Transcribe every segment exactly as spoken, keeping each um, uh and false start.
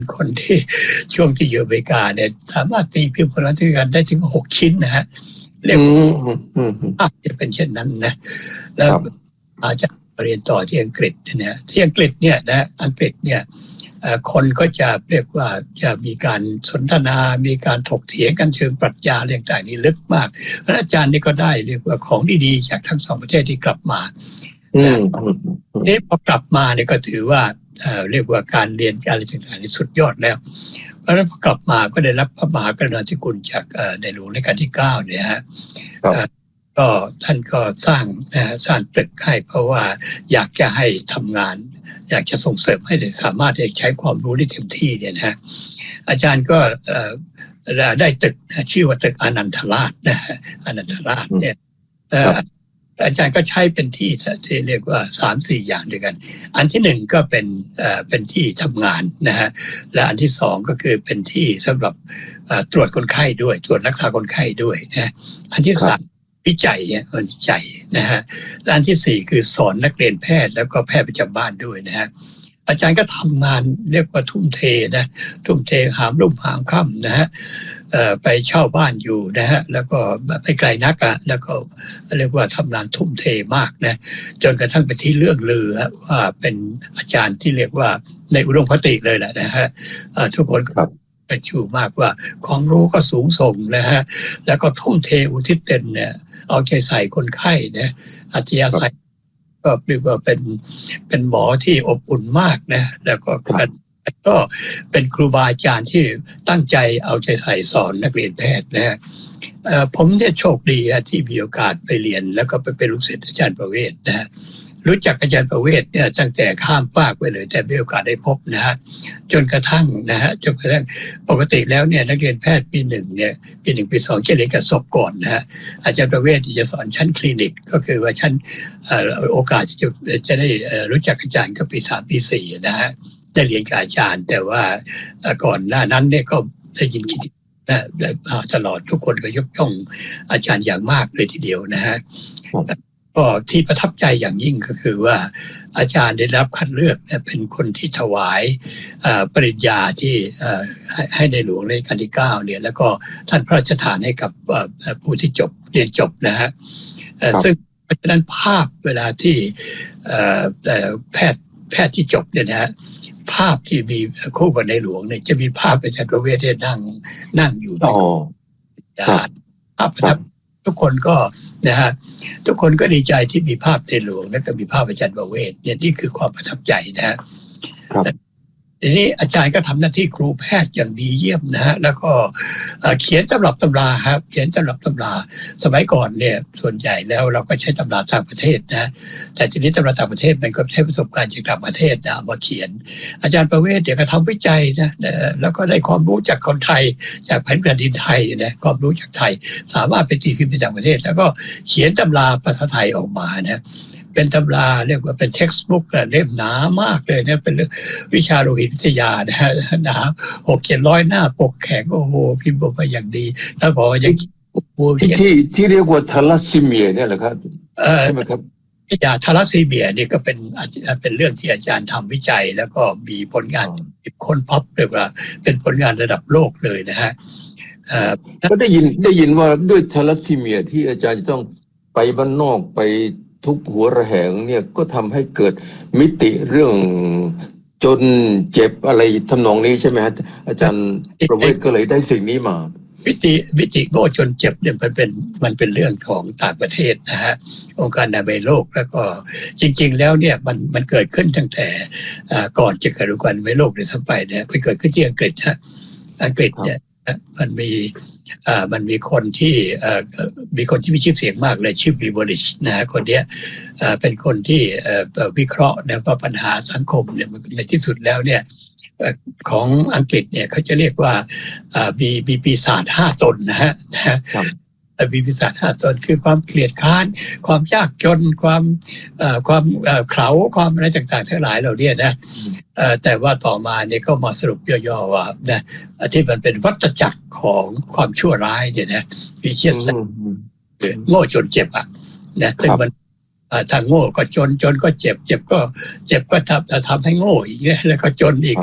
คนที่ช่วงที่อยู่อเมริกาเนี่ยสามารถตีพิมพ์ผลลัพธ์ทางการได้ถึงหกชิ้นนะฮะเรียกว่าจะเป็นเช่นนั้นนะแล้วอาจจะเรียนต่อที่อังกฤษเนี่ยที่อังกฤษเนี่ยนะอังกฤษเนี่ยคนก็จะเรียกว่าจะมีการสนทนามีการถกเถียงกันเชิงปรัชญาเรื่องต่างๆนี่ลึกมากเพราะอาจารย์นี่ก็ได้เรียกว่าของดีๆจากทั้งสองประเทศที่กลับมานี่พอกลับมาเนี่ยก็ถือว่าเรียกว่าการเรียนการอะไรต่างๆนี่สุดยอดแล้วเพราะฉะนั้นพอกลับมาก็ได้รับพระมหากรุณาธิคุณจากในหลวงรัชกาลที่เก้าเนี่ยฮะก็ท่านก็สร้างสร้างตึกให้เพราะว่าอยากจะให้ทำงานอยากจะส่งเสริมให้ได้สามารถใช้ความรู้ได้เต็มที่เนี่ยนะอาจารย์ก็ได้ตึกชื่อว่าตึกอนันทราชนะอนันทราชเนี่ยอาจารย์ก็ใช้เป็นที่ที่เรียกว่าสามสี่อย่างด้วยกันอันที่หนึ่งก็เป็นเป็นที่ทำงานนะฮะและอันที่สองก็คือเป็นที่สำหรับตรวจคนไข้ด้วยตรวจรักษาคนไข้ด้วยนะอันที่สามวิจัยเนี่ยวิจัยนะฮะและอันที่สี่คือสอนนักเรียนแพทย์แล้วก็แพทย์ประจำบ้านด้วยนะฮะอาจารย์ก็ทำงานเรียกว่าทุ่มเทนะทุ่มเทหามรุ่งหามค่ำนะฮะไปเช่าบ้านอยู่นะฮะแล้วก็ไม่ไกลนักอ่ะแล้วก็เรียกว่าทำงานทุ่มเทมากนะจนกระทั่งเป็นที่เรื่องลือว่าเป็นอาจารย์ที่เรียกว่าในอุดมคติเลยแหละนะฮะทุกคนก็ชูมากว่าความรู้ก็สูงส่งนะฮะแล้วก็ทุ่มเทอุทิศเต็มเนี่ยเอาใจใส่คนไข้นะอัธยาศัยก็เรียกว่าเป็นเป็นหมอที่อบอุ่นมากนะแล้วก็ก็เป็นครูบาอาจารย์ที่ตั้งใจเอาใจใส่สอนนักเรียนแพทย์นะฮะผมเนี่ยโชคดีที่มีโอกาสไปเรียนแล้วก็ไปเป็นลูกศิษย์อาจารย์ประเวศนะฮะรู้จักอาจารย์ประเวศเนี่ยตั้งแต่ข้ามฟากไปเลยแต่ไม่มีโอกาสได้พบนะฮะจนกระทั่งนะฮะจนกระทั่งปกติแล้วเนี่ยนักเรียนแพทย์ปีหนึ่งเนี่ยปีหนึ่งปีสองจะเรียนกับศพก่อนนะฮะอาจารย์ประเวศจะสอนชั้นคลินิกก็คือว่าชั้นโอกาสจะจะได้รู้จักอาจารย์ก็ปีสามปีสี่นะฮะได้เรียนกับอาจารย์แต่ว่าก่อนหน้านั้นเนี่ยก็ได้ยินกิจตลอดทุกคนก็ยกย่องอาจารย์อย่างมากเลยทีเดียวนะฮะก็ที่ประทับใจอย่างยิ่งก็คือว่าอาจารย์ได้รับคัดเลือกเป็นคนที่ถวายปริญญาที่ให้ในหลวงรัชกาลที่เก้าเนี่ยแล้วก็ท่านพระราชทานให้กับผู้ที่จบเรียนจบนะฮะซึ่งเพราะฉะนั้นภาพเวลาที่แพทย์แพทย์ที่จบเนี่ยนะฮะภาพที่มีคู่กับในหลวงเนี่ยจะมีภาพอาจารย์ประเวศที่นั่งนั่งอยู่ในภาพประทับทุกคนก็นะฮะทุกคนก็ดีใจที่มีภาพในหลวงและก็มีภาพอาจารย์ประเวศเนี่ยนี่คือความประทับใจนะฮะทีนี้อาจารย์ก็ทำหน้าที่ครูแพทย์อย่างดีเยี่ยมนะฮะแล้วก็เขียนตำรับตำราครับเขียนตำรับตำราสมัยก่อนเนี่ยส่วนใหญ่แล้วเราก็ใช้ตำราต่างประเทศนะแต่ทีนี้ตำราต่างประเทศมันก็ใช้ประสบการณ์จากต่างประเทศนะมาเขียนอาจารย์ประเวศเนี่ยก็ทำวิจัยนะแล้วก็ได้ความรู้จากคนไทยจากแผ่นดินไทยนะความรู้จากไทยสามารถไปตีพิมพ์ในต่างประเทศแล้วก็เขียนตำราภาษาไทยออกมานะเป็นตำราเรียกว่าเป็น textbook เล่มหนามากเลยนะเป็นวิชาโลหิตวิทยานะฮะหนาหกเจ็ดร้อยหน้าปกแข็งโอ้โหพิมพ์ออกมาอย่างดีแล้วบอกว่ายังที่ที่ที่เรียกว่าทาลัสซีเมียเนี่ยแหละครับใช่ไหมครับยาทาลัสซีเมียนี่ก็เป็นเป็นเรื่องที่อาจารย์ทำวิจัยแล้วก็มีผลงานค้นพบเรียกว่าเป็นผลงานระดับโลกเลยนะฮะก็ได้ยินได้ยินว่าด้วยทาลัสซีเมียที่อาจารย์จะต้องไปบ้านนอกไปทุกหัวระแหงเนี่ยก็ทำให้เกิดมิติเรื่องจนเจ็บอะไรทำนองนี้ใช่ไหมฮะอาจารย์ประเวศก็เลยได้สิ่งนี้มามิติมิติโง่จนเจ็บเนี่ยมันเป็นมันเป็นเรื่องของต่างประเทศนะฮะองค์การอนามัยโลกแล้วก็จริงๆแล้วเนี่ยมันมันเกิดขึ้นตั้งแต่ก่อนจะเกิดองค์การอนามัยโลกเนี่ยทั้งไปเนี่ยไปเกิดขึ้นที่อังกฤษฮะอังกฤษเนี่ยมันมีอ่ามันมีคนที่เอ่อมีคนที่มีชื่อเสียงมากเลยชื่อบีบริชนะฮะคนเนี้ยเอ่อเป็นคนที่เอ่อวิเคราะห์นะว่าปัญหาสังคมเนี่ยในที่สุดแล้วเนี่ยของอังกฤษเนี่ยเขาจะเรียกว่าอ่ามีมีปีศาจห้าตนนะฮะนะมีปีศาจห้าตนคือความเกลียดค้านความยากจนความเอ่อความเอ่อเขลาความอะไรต่างๆทั้งหลายเหล่านี้นะเอ่อแต่ว่าต่อมาเนี่ยก็มาสรุปย่อๆว่านะที่มันเป็นวัฏจักรของความชั่วร้ายเนี่ยนะวิเชียรสันโง่จนเจ็บอ่ะนะซึ่งมันถ้าโง่ก็จนจนก็เจ็บเจ็บก็เจ็บก็ทำทำให้โง่อีกแล้วก็จนอีกอะไร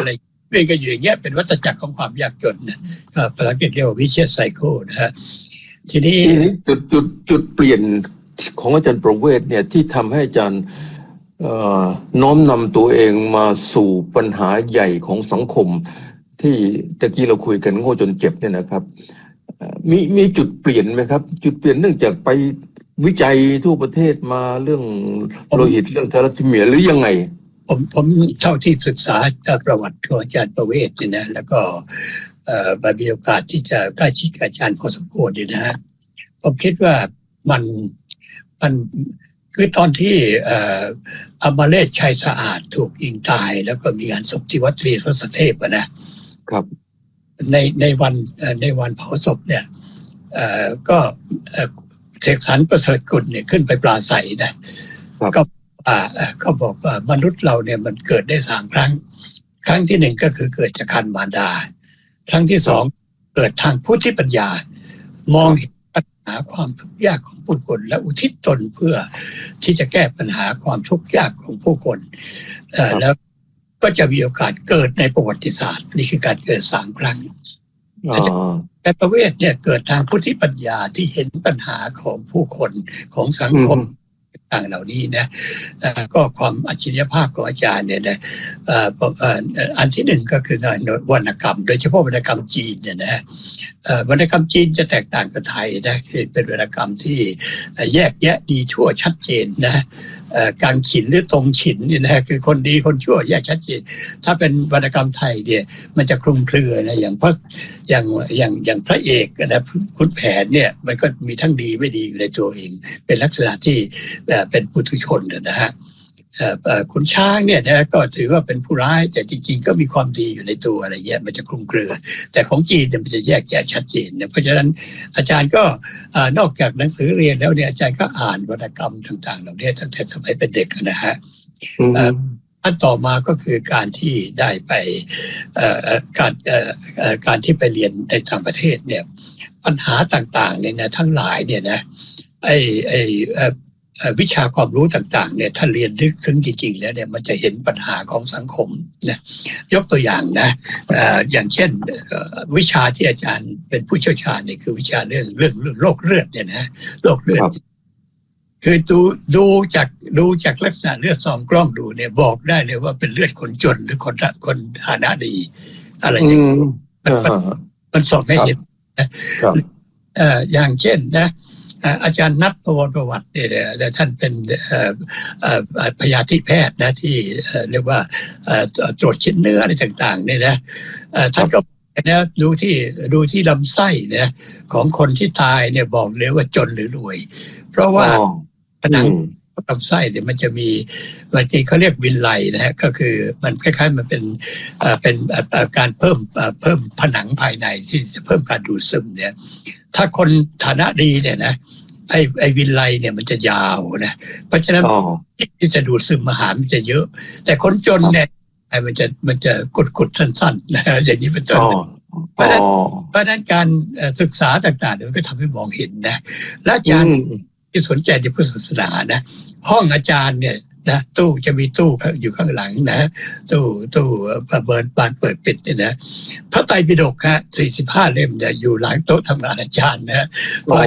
เรียนกันอยู่อย่างเงี้ยเป็นวัฏจักรของความยากจนนะภาษาอังกฤษเรียกว่า vicious cycle นะฮะทีนี้ทีนี้จุดจุดจุดเปลี่ยนของอาจารย์ประเวศเนี่ยที่ทำให้อาจารย์น้อมนำตัวเองมาสู่ปัญหาใหญ่ของสังคมที่ตะกี้เราคุยกันโง่จนเจ็บเนี่ยนะครับมีมีจุดเปลี่ยนไหมครับจุดเปลี่ยนเนื่องจากไปวิจัยทั่วประเทศมาเรื่องโลหิตเรื่องทาลัสซีเมียหรือยังไงผมผมเท่าที่ศึกษาประวัติของอาจารย์ประเวศเนี่ยนะแล้วก็มีโอกาสที่จะใกล้ชิดกับอาจารย์พอสมควรเนี่ยนะฮะผมคิดว่ามันมันคือตอนที่อมรเรศชัยสะอาดถูกยิงตายแล้วก็มีงานศพที่วัดตรีทศเทพนะครับในในวันในวันเผาศพเนี่ยก็เสกสรรประเสริฐกุลเนี่ยขึ้นไปปราศัยนะก็ก็บอกว่ามนุษย์เราเนี่ยมันเกิดได้สามครั้งครั้งที่หนึ่งก็คือเกิดจากคันมารดาครั้งที่สองเกิดทางพุทธิปัญญามองเห็นปัญหาความทุกข์ยากของผู้คนและอุทิศตนเพื่อที่จะแก้ปัญหาความทุกข์ยากของผู้คนแล้วก็จะมีโอกาสเกิดในประวัติศาสตร์นี่คือการเกิดสามครั้งแต่ประเวศเนี่ยเกิดทางพุทธิปัญญาที่เห็นปัญหาของผู้คนของสังคมต่างเหล่านี้นะก็ความอัจฉริยภาพของอาจารย์เนี่ยนะอันที่หนึ่งก็คืองานวรรณกรรมโดยเฉพาะวรรณกรรมจีนเนี่ยนะวรรณกรรมจีนจะแตกต่างกับไทยนะเป็นวรรณกรรมที่แยกแยะดีชั่วชัดเจนนะกลางฉินหรือตรงฉินเนี่ยนะคือคนดีคนชั่วแยกชัดเจนถ้าเป็นวรรณกรรมไทยเนี่ยมันจะคลุมเครือนะอย่างพระอย่างอย่างอย่างพระเอกนะขุนแผนเนี่ยมันก็มีทั้งดีไม่ดีอยู่ในตัวเองเป็นลักษณะที่เป็นปุถุชนนะฮะขุนช้างเนี่ยนะก็ถือว่าเป็นผู้ร้ายแต่จริงๆก็มีความดีอยู่ในตัวอะไรเงี้ยมันจะคลุมเครือแต่ของจีนเนี่ยมันจะแยกแยะชัดเจนเนี่ยเพราะฉะนั้นอาจารย์ก็นอกจากหนังสือเรียนแล้วเนี่ยอาจารย์ก็อ่านวรรณกรรมต่างๆเหล่านี้ตั้งแต่สมัยเป็นเด็กนะฮะอันต่อมาก็คือการที่ได้ไปการการที่ไปเรียนในต่างประเทศเนี่ยปัญหาต่างๆเนี่ยนะทั้งหลายเนี่ยนะไอ้ไอ้วิชาความรู้ต่างๆเนี่ยถ้าเรียนลึกซึ้งจริงๆแล้วเนี่ยมันจะเห็นปัญหาของสังคมนะยกตัวอย่างนะอย่างเช่นวิชาที่อาจารย์เป็นผู้เชี่ยวชาญเนี่ยคือวิชาเรื่องเรื่องโรคเลือดเนี่ยนะโรคเลือดคือดูดูจากดูจากลักษณะเลือดซองกล้องดูเนี่ยบอกได้เลยว่าเป็นเลือดคนจนหรือคนคนฐานะดีอะไรอย่างนี้มันมันสอนให้เห็นนะอย่างเช่นนะอาจารย์นัทประวัติประวัติเนี่ยท่านเป็นพยาธิแพทย์นะที่เรียกว่าตรวจชิ้นเนื้ออะไรต่างๆเนี่ยนะท่านก็นะดูที่ดูที่ลำไส้เนี่ยของคนที่ตายเนี่ยบอกเลยว่าจนหรือรวยเพราะว่าผนังลำไส้เนี่ยมันจะมีบางทีเขาเรียกวินไลนะฮะก็คือมันคล้ายๆมันเป็นเป็นการเพิ่มเพิ่มผนังภายในที่จะเพิ่มการดูดซึมเนี่ยถ้าคนฐานะดีเนี่ยนะไอ้ไอ้วินไลเนี่ยมันจะยาวนะเพราะฉะนั้นที่จะดูดซึมอาหารมันจะเยอะแต่คนจนเนี่ยไอ้มันจะมันจะกดๆสั้นๆนะอย่างนี้เป็นต้นเพราะฉะนั้นเพราะฉะนั้นการศึกษาต่างๆเนี่ยก็ทำให้มองเห็นนะและอาจารย์ที่สนใจในพุทธศาสนานะห้องอาจารย์เนี่ยนะตู้จะมีตู้อยู่ข้างหลังนะตู้ตู้เปิดบานเปิดปิดเนี่ยนะพระไตรปิฎกฮะสี่สิบห้าเล่มเนี่ยอยู่หลังโต๊ะทำงานอาจารย์นะว่า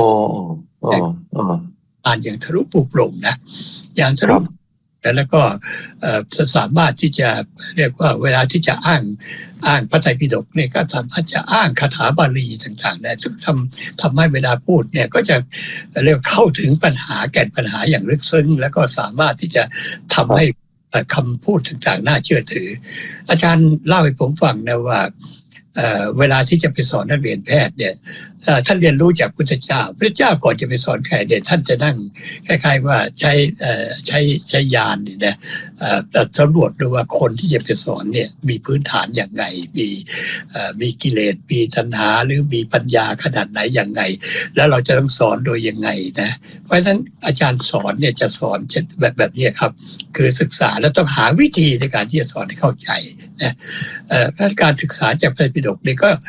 อ่านอย่างทะลุปูโปร่งนะอย่างทะลุแล้วก็จะสามารถที่จะเรียกว่าเวลาที่จะอ้างอ้างพระไตรปิฎกเนี่ยก็สามารถจะอ้างคาถาบาลีต่างๆได้ซึ่งทำทำให้เวลาพูดเนี่ยก็จะเรียกเข้าถึงปัญหาแก่นปัญหาอย่างลึกซึ้งแล้วก็สามารถที่จะทำให้คำพูดต่างๆน่าเชื่อถืออาจารย์เล่าให้ผมฟังนะว่าเวลาที่จะไปสอนนักเรียนแพทย์เนี่ยท่านเรียนรู้จากพุทธเจ้าพุทธเจ้าก่อนจะไปสอนใครเนี่ยท่านจะนั่งคล้ายๆว่าใช้ใช้ใช้ญาณเนี่ยนะสำรวจดูว่าคนที่จะไปสอนเนี่ยมีพื้นฐานอย่างไงมีมีกิเลสมีตัณหาหรือมีปัญญาขนาดไหนอย่างไงแล้วเราจะต้องสอนโดยยังไงนะเพราะฉะนั้นอาจารย์สอนเนี่ยจะสอนแบบแบบนี้ครับคือศึกษาแล้วต้องหาวิธีในการที่จะสอนให้เข้าใจนะการศึกษาจากพระไตรปิฎกนี่ก็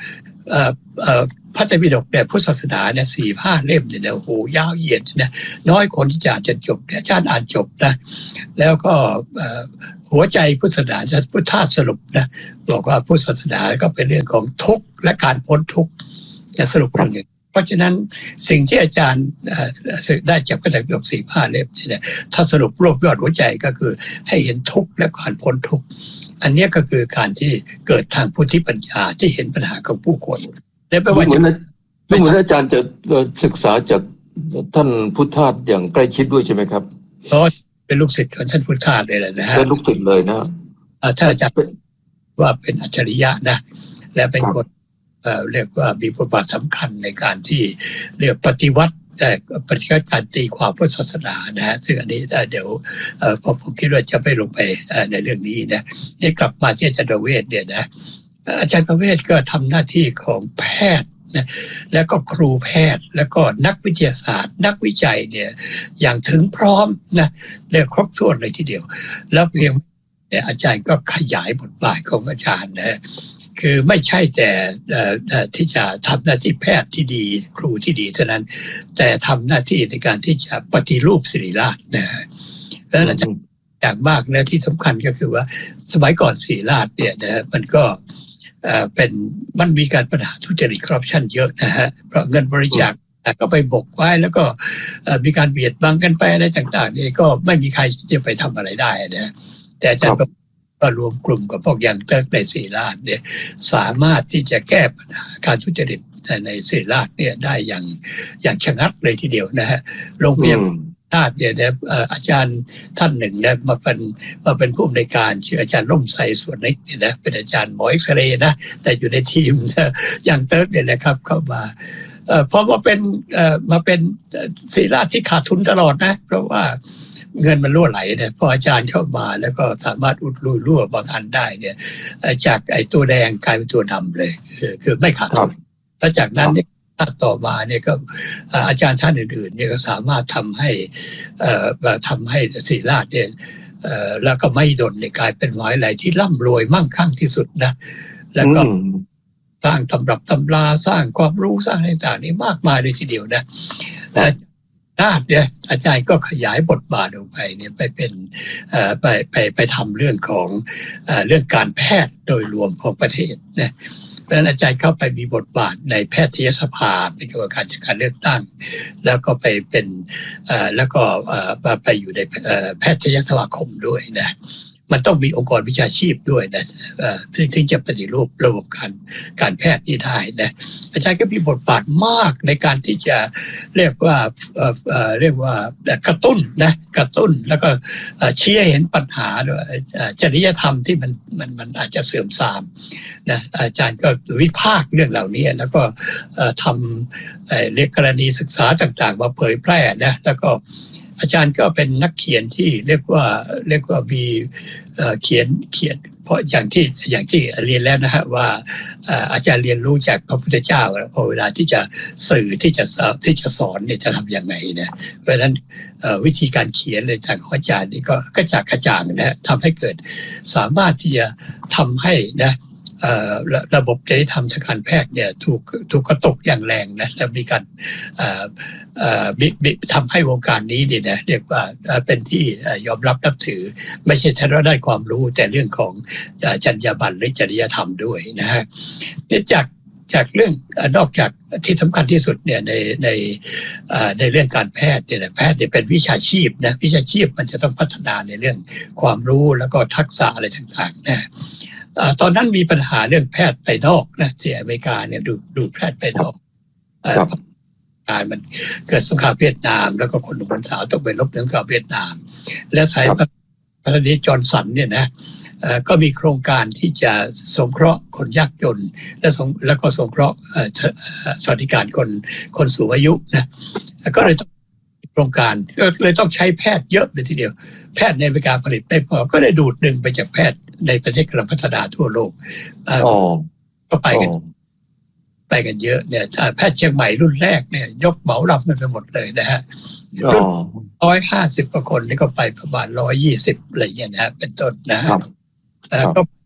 เอ่อเอ่อพระไตรปิฎกเนี่ยพุทธศาสนาเนี่ยสี่ห้าเล่มเนี่ยโอ้โหยาวเหยียดนะน้อยคนที่จะจะจบเนี่ยอาจารย์อ่านจบนะแล้วก็หัวใจพุทธศาสนาจะพุทธาสรุปนะบอกว่าพุทธศาสนาก็เป็นเรื่องของทุกข์และการพ้นทุกข์จะสรุปเรื่องนี้เพราะฉะนั้นสิ่งที่อาจารย์ได้จากพระไตรปิฎกสี่ห้าเล่มเนี่ยถ้าสรุปรวบยอดหัวใจก็คือให้เห็นทุกข์และการพ้นทุกข์อันนี้ก็คือการที่เกิดทางพุทธิปัญญาที่เห็นปัญหาของผู้คนและไม่ว่าจะไม่เหมือนอาจารย์จะศึกษาจากท่านพุทธาสอย่างใกล้ชิดด้วยใช่ไหมครับก็เป็นลูกศิษย์ของท่านพุทธาสเลยแหละนะฮะเป็นลูกศิษย์เลยนะท่านอาจารย์ว่าเป็นอัจฉริยะนะและเป็นคนเรียกว่ามีบทบาทสำคัญในการที่เรียกปฏิวัติแต่ปฏิวัติการตีความพุทธศาสนานะฮะซึ่งอันนี้เดี๋ยวพอผมคิดว่าจะไม่ลงไปในเรื่องนี้นะนี่กลับมาที่อาจารย์ประเวศเนี่ยนะอาจารย์ประเวศก็ทำหน้าที่ของแพทย์นะแล้วก็ครูแพทย์แล้วก็นักวิทยาศาสตร์นักวิจัยเนี่ยอย่างถึงพร้อมนะเรียกครบถ้วนเลยทีเดียวแล้วเพียงเนี่ยอาจารย์ก็ขยายบทบาทของอาจารย์นะคือไม่ใช่แต่ที่จะทำหน้าที่แพทย์ที่ดีครูที่ดีเท่านั้นแต่ทำหน้าที่ในการที่จะปฏิรูปศิริราชนะแล้วอาจารย์อย่างมากนะที่สำคัญก็คือว่าสมัยก่อนศิริราชเนี่ยนะมันก็เป็นมันมีการปัญหาทุจริตคอร์รัปชันเยอะนะฮะเพราะเงินบริจาคก็ไปบกไว้แล้วก็มีการเบียดบังกันไปอะไรต่างๆนี่ก็ไม่มีใครจะไปทำอะไรได้นะแต่อาจารย์ก็รวมกลุ่มกับพวกยังเติร์กในศิริราชเนี่ยสามารถที่จะแก้ปัญหาการทุจริตในศิริราชเนี่ยได้อย่างอย่างชะงัดเลยทีเดียวนะฮะโรงพยาบาลราชเนี่ยนะอาจารย์ท่านหนึ่งเนี่ยมาเป็นมาเป็นผู้อำนวยการชื่ออาจารย์ร่มไทรส่วนนิกเนี่ยนะเป็นอาจารย์หมอเอ็กซเรย์นะแต่อยู่ในทีมยังเติร์กเนี่ยนะครับเข้ามาพอมาเป็นมาเป็นศิริราชที่ขาดทุนตลอดนะเพราะว่าเงินมันรั่วไหลเนี่ยพออาจารย์เข้ามาแล้วก็สามารถอุดรูรั่วบางอันได้เนี่ยจากไอ้ตัวแดงกลายเป็นตัวดำเลยคือคือไม่ขาดทุนแล้วจากนั้นเนี่ยต่อมาเนี่ยก็อาจารย์ท่านอื่นๆเนี่ยก็สามารถทำให้ทำให้ศิริราชเนี่ยแล้วก็ไม่ดนเนี่ยกลายเป็นมหาวิทยาลัยที่ร่ำรวยมั่งคั่งที่สุดนะแล้วก็สร้างตำรับตำราสร้างความรู้สร้างอะไรต่างๆนี่มากมายเลยทีเดียวนะราชเนี่ยอาจารย์ก็ขยายบทบาทออกไปเนี่ยไปเป็นไปไปไปทำเรื่องของเรื่องการแพทย์โดยรวมของประเทศนะเพราะฉะนั้นอาจารย์เข้าไปมีบทบาทในแพทยสภาเป็นกรรมการจัดการเลือกตั้งแล้วก็ไปเป็นแล้วก็ไปอยู่ในแพทยสมาคมด้วยนะมันต้องมีองค์กรวิชาชีพด้วยนะถึงจะปฏิรูประบบการการแพทย์นี้ได้นะอาจารย์ก็มีบทบาทมากในการที่จะเรียกว่าเรียกว่ากระตุ้นนะกระตุ้นแล้วก็ชี้ให้เห็นปัญหาด้วยจริยธรรมที่มันมันมันอาจจะเสื่อมทรามนะอาจารย์ก็วิพากษ์เรื่องเหล่านี้แล้วก็ทำเรียกกรณีศึกษาต่างๆมาเผยแพร่นะแล้วก็อาจารย์ก็เป็นนักเขียนที่เรียกว่าเรียกว่ามีเขียนเขียนเพราะอย่างที่อย่างที่เรียนแล้วนะฮะว่าอาจารย์เรียนรู้จากพระพุทธเจ้าเวลาที่จะสื่อที่จะที่จะสอนเนี่ยจะทำยังไงเนี่ยเพราะฉะนั้นวิธีการเขียนเลยทางของอาจารย์นี่ก็กระจ่างกระจ่างนะทำให้เกิดสามารถที่จะทำให้นะระบบจริยธรรมทางการแพทย์เนี่ยถูกถูกกระตุกอย่างแรงนะแล้วมีการทำให้วงการนี้เนี่ยนะเรียกว่าเป็นที่ยอมรับนับถือไม่ใช่แค่ด้านความรู้แต่เรื่องของจรรยาบรรณหรือจริยธรรมด้วยนะฮะจากจากเรื่องนอกจากที่สำคัญที่สุดเนี่ยในในในเรื่องการแพทย์เนี่ยแพทย์เนี่ยเป็นวิชาชีพนะวิชาชีพมันจะต้องพัฒนาในเรื่องความรู้แล้วก็ทักษะอะไรต่างๆนะตอนนั้นมีปัญหาเรื่องแพทย์ไปนอกนะที่อเมริกาเนี่ยดูดูแพทย์ไปนอกการมันเกิดสงครามเวียดนามแล้วก็คนหนุ่มคนสาวต้องไปรบในสงครามเวียดนามและสายพันธุ์นี้จอห์นสันเนี่ยนะก็มีโครงการที่จะสงเคราะห์คนยากจนและแล้วก็สงเคราะห์สวัสดิการคนคนสูงอายุนะก็เลยต้องโครงการก็เลยต้องใช้แพทย์เยอะเลยทีเดียวแพทย์ในอเมริกาผลิตไม่พอก็เลยดูดดึงไปจากแพทย์ในประเทศกำลังพัฒนาทั่วโลกก็ไปกันไปกันเยอะเนี่ยแพทย์เชียงใหม่รุ่นแรกเนี่ยยกเหมาลำกันไปหมดเลยนะฮะรุ่นร้อยห้าสิบกว่าคนนี่ก็ไปประมาณร้อยยี่สิบอะไรอย่างเงี้ยนะฮะเป็นต้นนะฮะก็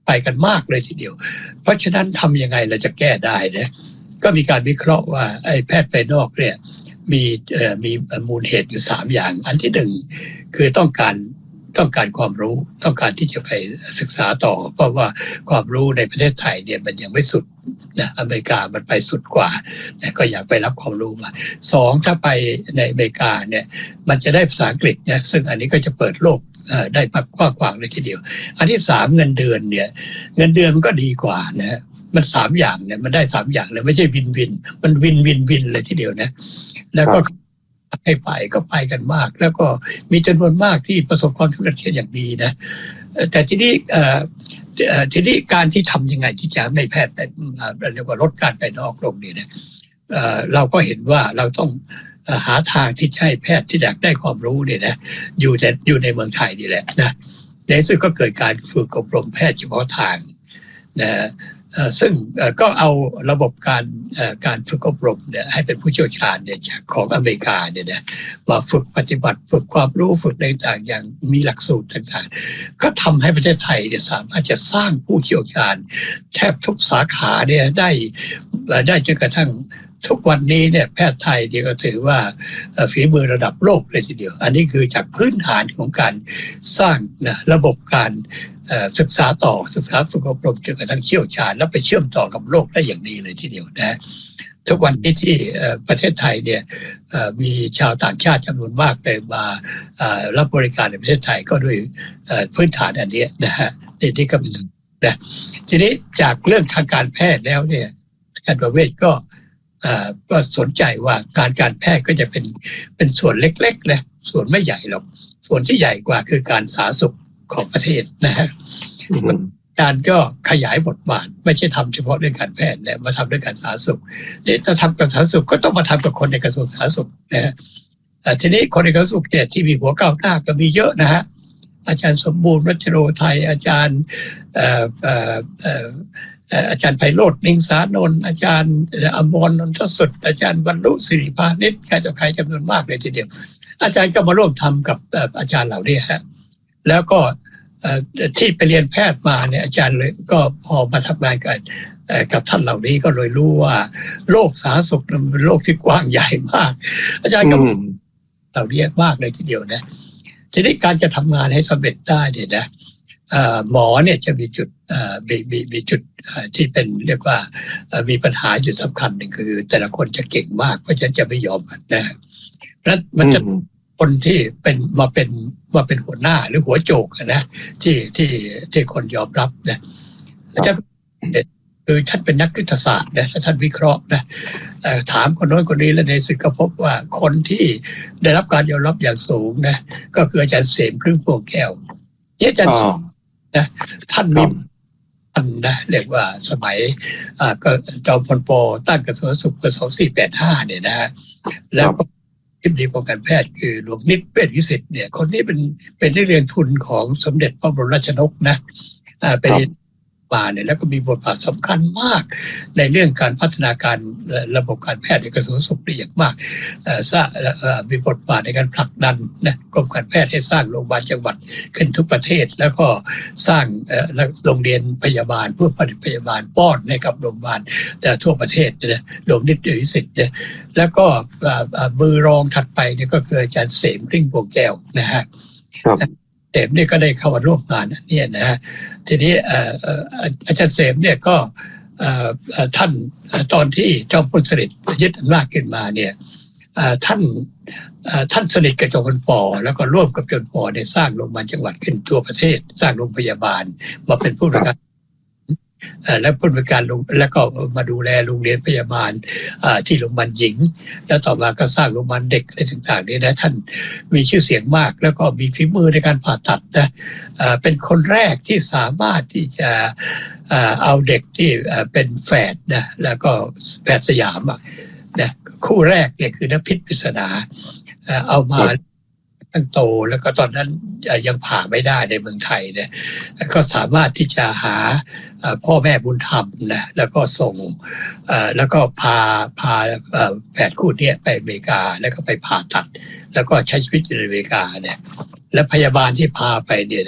ไปกันมากเลยทีเดียวเพราะฉะนั้นทำยังไงเราจะแก้ได้นะก็มีการวิเคราะห์ว่าไอ้แพทย์ภายนอกเนี่ยมีเอ่อมีมูลเหตุอยู่สามอย่างอันที่หนึ่งคือต้องการต้องการความรู้ต้องการที่จะไปศึกษาต่อเพราะว่าความรู้ในประเทศไทยเนี่ยมันยังไม่สุดนะอเมริกามันไปสุดกว่านะก็อยากไปรับความรู้มาสองถ้าไปในอเมริกาเนี่ยมันจะได้ภาษาอังกฤษนะซึ่งอันนี้ก็จะเปิดโลกได้กว้างขวางเลยทีเดียวอันที่สามเงินเดือนเนี่ยเงินเดือนมันก็ดีกว่านะมันสามอย่างเนี่ยมันได้สามอย่างเลยไม่ใช่วินวินมันวินวินวินเลยทีเดียวนะแล้วก็ให้ไปก็ไปกันมากแล้วก็มีจำนวนมากที่ประสบความสำเร็จอย่างดีนะแต่ทีนี้ทีนี้การที่ทำยังไงที่จะไม่แพทย์เรียกว่าลดการไปนอกโลกนี่นะเราก็เห็นว่าเราต้องหาทางที่จะให้แพทย์ที่อยากได้ความรู้เนี่ยนะอยู่แต่อยู่ในเมืองไทยนี่แหละนะในที่สุดก็เกิดการฝึกอบรมแพทย์เฉพาะทางนะซึ่งก็เอาระบบการการฝึกอบรมเนี่ยให้เป็นผู้เชี่ยวชาญเนี่ยจากของอเมริกาเนี่ยนะมาฝึกปฏิบัติฝึกความรู้ฝึกในต่างอย่างมีหลักสูตรต่างๆก็ทำให้ประเทศไทยเนี่ยสามารถจะสร้างผู้เชี่ยวชาญแทบทุกสาขาเนี่ยได้ได้จนกระทั่งทุกวันนี้เนี่ยแพทย์ไทยเนี่ยก็ถือว่าฝีมือระดับโลกเลยทีเดียวอันนี้คือจากพื้นฐานของการสร้างนะระบบการศึกษาต่อศึกษาฝึกอบรมจนกระทั่งเชี่ยวชาญแล้วไปเชื่อมต่อกับโลกได้อย่างดีเลยทีเดียวนะทุกวันนี้ที่ประเทศไทยเนี่ยมีชาวต่างชาติจำนวนมากเลยมารับบริการในประเทศไทยก็ด้วยพื้นฐานอันนี้นะฮะนี่ก็เป็นนะทีนี้จากเรื่องทางการแพทย์แล้วเนี่ยอาจารย์ประเวศก็ก็สนใจว่าการการแพทย์ก็จะเป็นเป็นส่วนเล็กๆนะส่วนไม่ใหญ่หรอกส่วนที่ใหญ่กว่าคือการสาธารณสุขของประเทศนะฮะการก็ขยายบทบาทไม่ใช่ทำเฉพาะเรื่องการแพทย์นะมาทำเรื่องการสาธารณสุขนี่ถ้าทำกับสาธารณสุขก็ต้องมาทำกับคนในกระทรวงสาธารณสุขนะฮะทีนี้คนในกระทรวงเนี่ยที่มีหัวก้าวหน้าก็มีเยอะนะฮะอาจารย์สมบูรณ์วัชโรไทยอาจารย์เอ่อเอ่อเอ่ออาจารย์ไพโรจน์นิงสานนท์อาจารย์อมรนนทสุดอาจารย์บรรลุสิริพานิชการจะใครจำนวนมากเลยทีเดียวอาจารย์ก็มาร่วมทำกับอาจารย์เหล่านี้ฮะแล้วก็ที่ไปเรียนแพทย์มาเนี่ยอาจารย์เลยก็พอมาทำงานกับกับท่านเหล่านี้ก็เลยรู้ว่าโลกสาธารณสุขเป็นโลกที่กว้างใหญ่มากอาจารย์ก็เหล่านี้มากเลยทีเดียวนะทีนี้การจะทำงานให้สำเร็จได้เนี่ยนะหมอเนี่ยจะมีจุดมีมีมีจุดที่เป็นเรียกว่ามีปัญหาจุดสำคัญหนึ่งคือแต่ละคนจะเก่งมากเพราะฉะนั้นจะไม่ยอมกันนะแล้วมันจะคนที่เป็นมาเป็นมาเป็นหัวหน้าหรือหัวโจกนะที่ที่ที่คนยอมรับนะท่านคือท่านเป็นนักยุทธศาสตร์นะท่านวิเคราะห์นะถามคนโน้นคนนี้แล้วในสุดก็พบว่าคนที่ได้รับการยอมรับอย่างสูงนะก็คืออาจารย์เสมพึ่งพวงแก้วเนี่ยอาจารย์นะท่านมีท่านนะเรียกว่าสมัยอ่าก็จอมพลป.ตั้งกระทรวงสาธารณสุขปีสองสี่แปดห้าเนี่ยนะแล้วก็ทิบดีกรมการแพทย์คือหลวงนิตเวชวิสิทธิ์เนี่ยคนนี้เป็นเป็นนักเรียนทุนของสมเด็จพระบรมราชนกนะอ่าเป็นมาเนี่ยแล้วก็มีบทบาทสำคัญมากในเรื่องการพัฒนาการระบบการแพทย์ในกระทรวงสาธารณสุขได้อย่างมากสร้างมีบทบาทในการผลักดันนะกรมการแพทย์ให้สร้างโรงพยาบาลจังหวัดขึ้นทุกประเทศแล้วก็สร้างโรงเรียนพยาบาลเพื่อผลิตพยาบาลป้อนให้กับโรงพยาบาลทั่วประเทศนะโรงนิตวิสิทธิ์เนี่ยแล้วก็มือรองถัดไปเนี่ยก็คืออาจารย์เสมพึ่งพวงแก้วนะฮะเสมเนี่ยก็ได้เข้ามาร่วมงานเนี่ยนะฮะทีนี้อาจารย์เสมเนี่ยก็ท่านตอนที่จอมพลสฤษดิ์ยึดอำนาจขึ้นมาเนี่ยท่านท่านสนิทกับจอมพลป.แล้วก็ร่วมกับจอมพลป.ได้สร้างโรงพยาบาลจังหวัดขึ้นทั่วประเทศสร้างโรงพยาบาลมาเป็นผู้บริการและผู้บริการแล้วก็มาดูแลโรงเรียนพยาบาลที่โรงพยาบาลหญิงแล้วต่อมาก็สร้างโรงพยาบาลเด็กอะไรต่างๆนี่นะท่านมีชื่อเสียงมากแล้วก็มีฝีมือในการผ่าตัดนะเป็นคนแรกที่สามารถที่จะเอาเด็กที่เป็นแฝดนะแล้วก็แฝดสยามนะคู่แรกเนี่ยคือณพิษปริศนาเอามาตั้งโตแล้วก็ตอนนั้นยังผ่าไม่ได้ในเมืองไทยเนี่ยก็สามารถที่จะหาพ่อแม่บุญธรรมนะแล้วก็ส่งแล้วก็พาพาแฝดคู่นี้ไปอเมริกาแล้วก็ไปผ่าตัดแล้วก็ใช้ชีวิตอยู่ในอเมริกาเนี่ยและพยาบาลที่พาไปเนี่ยนะ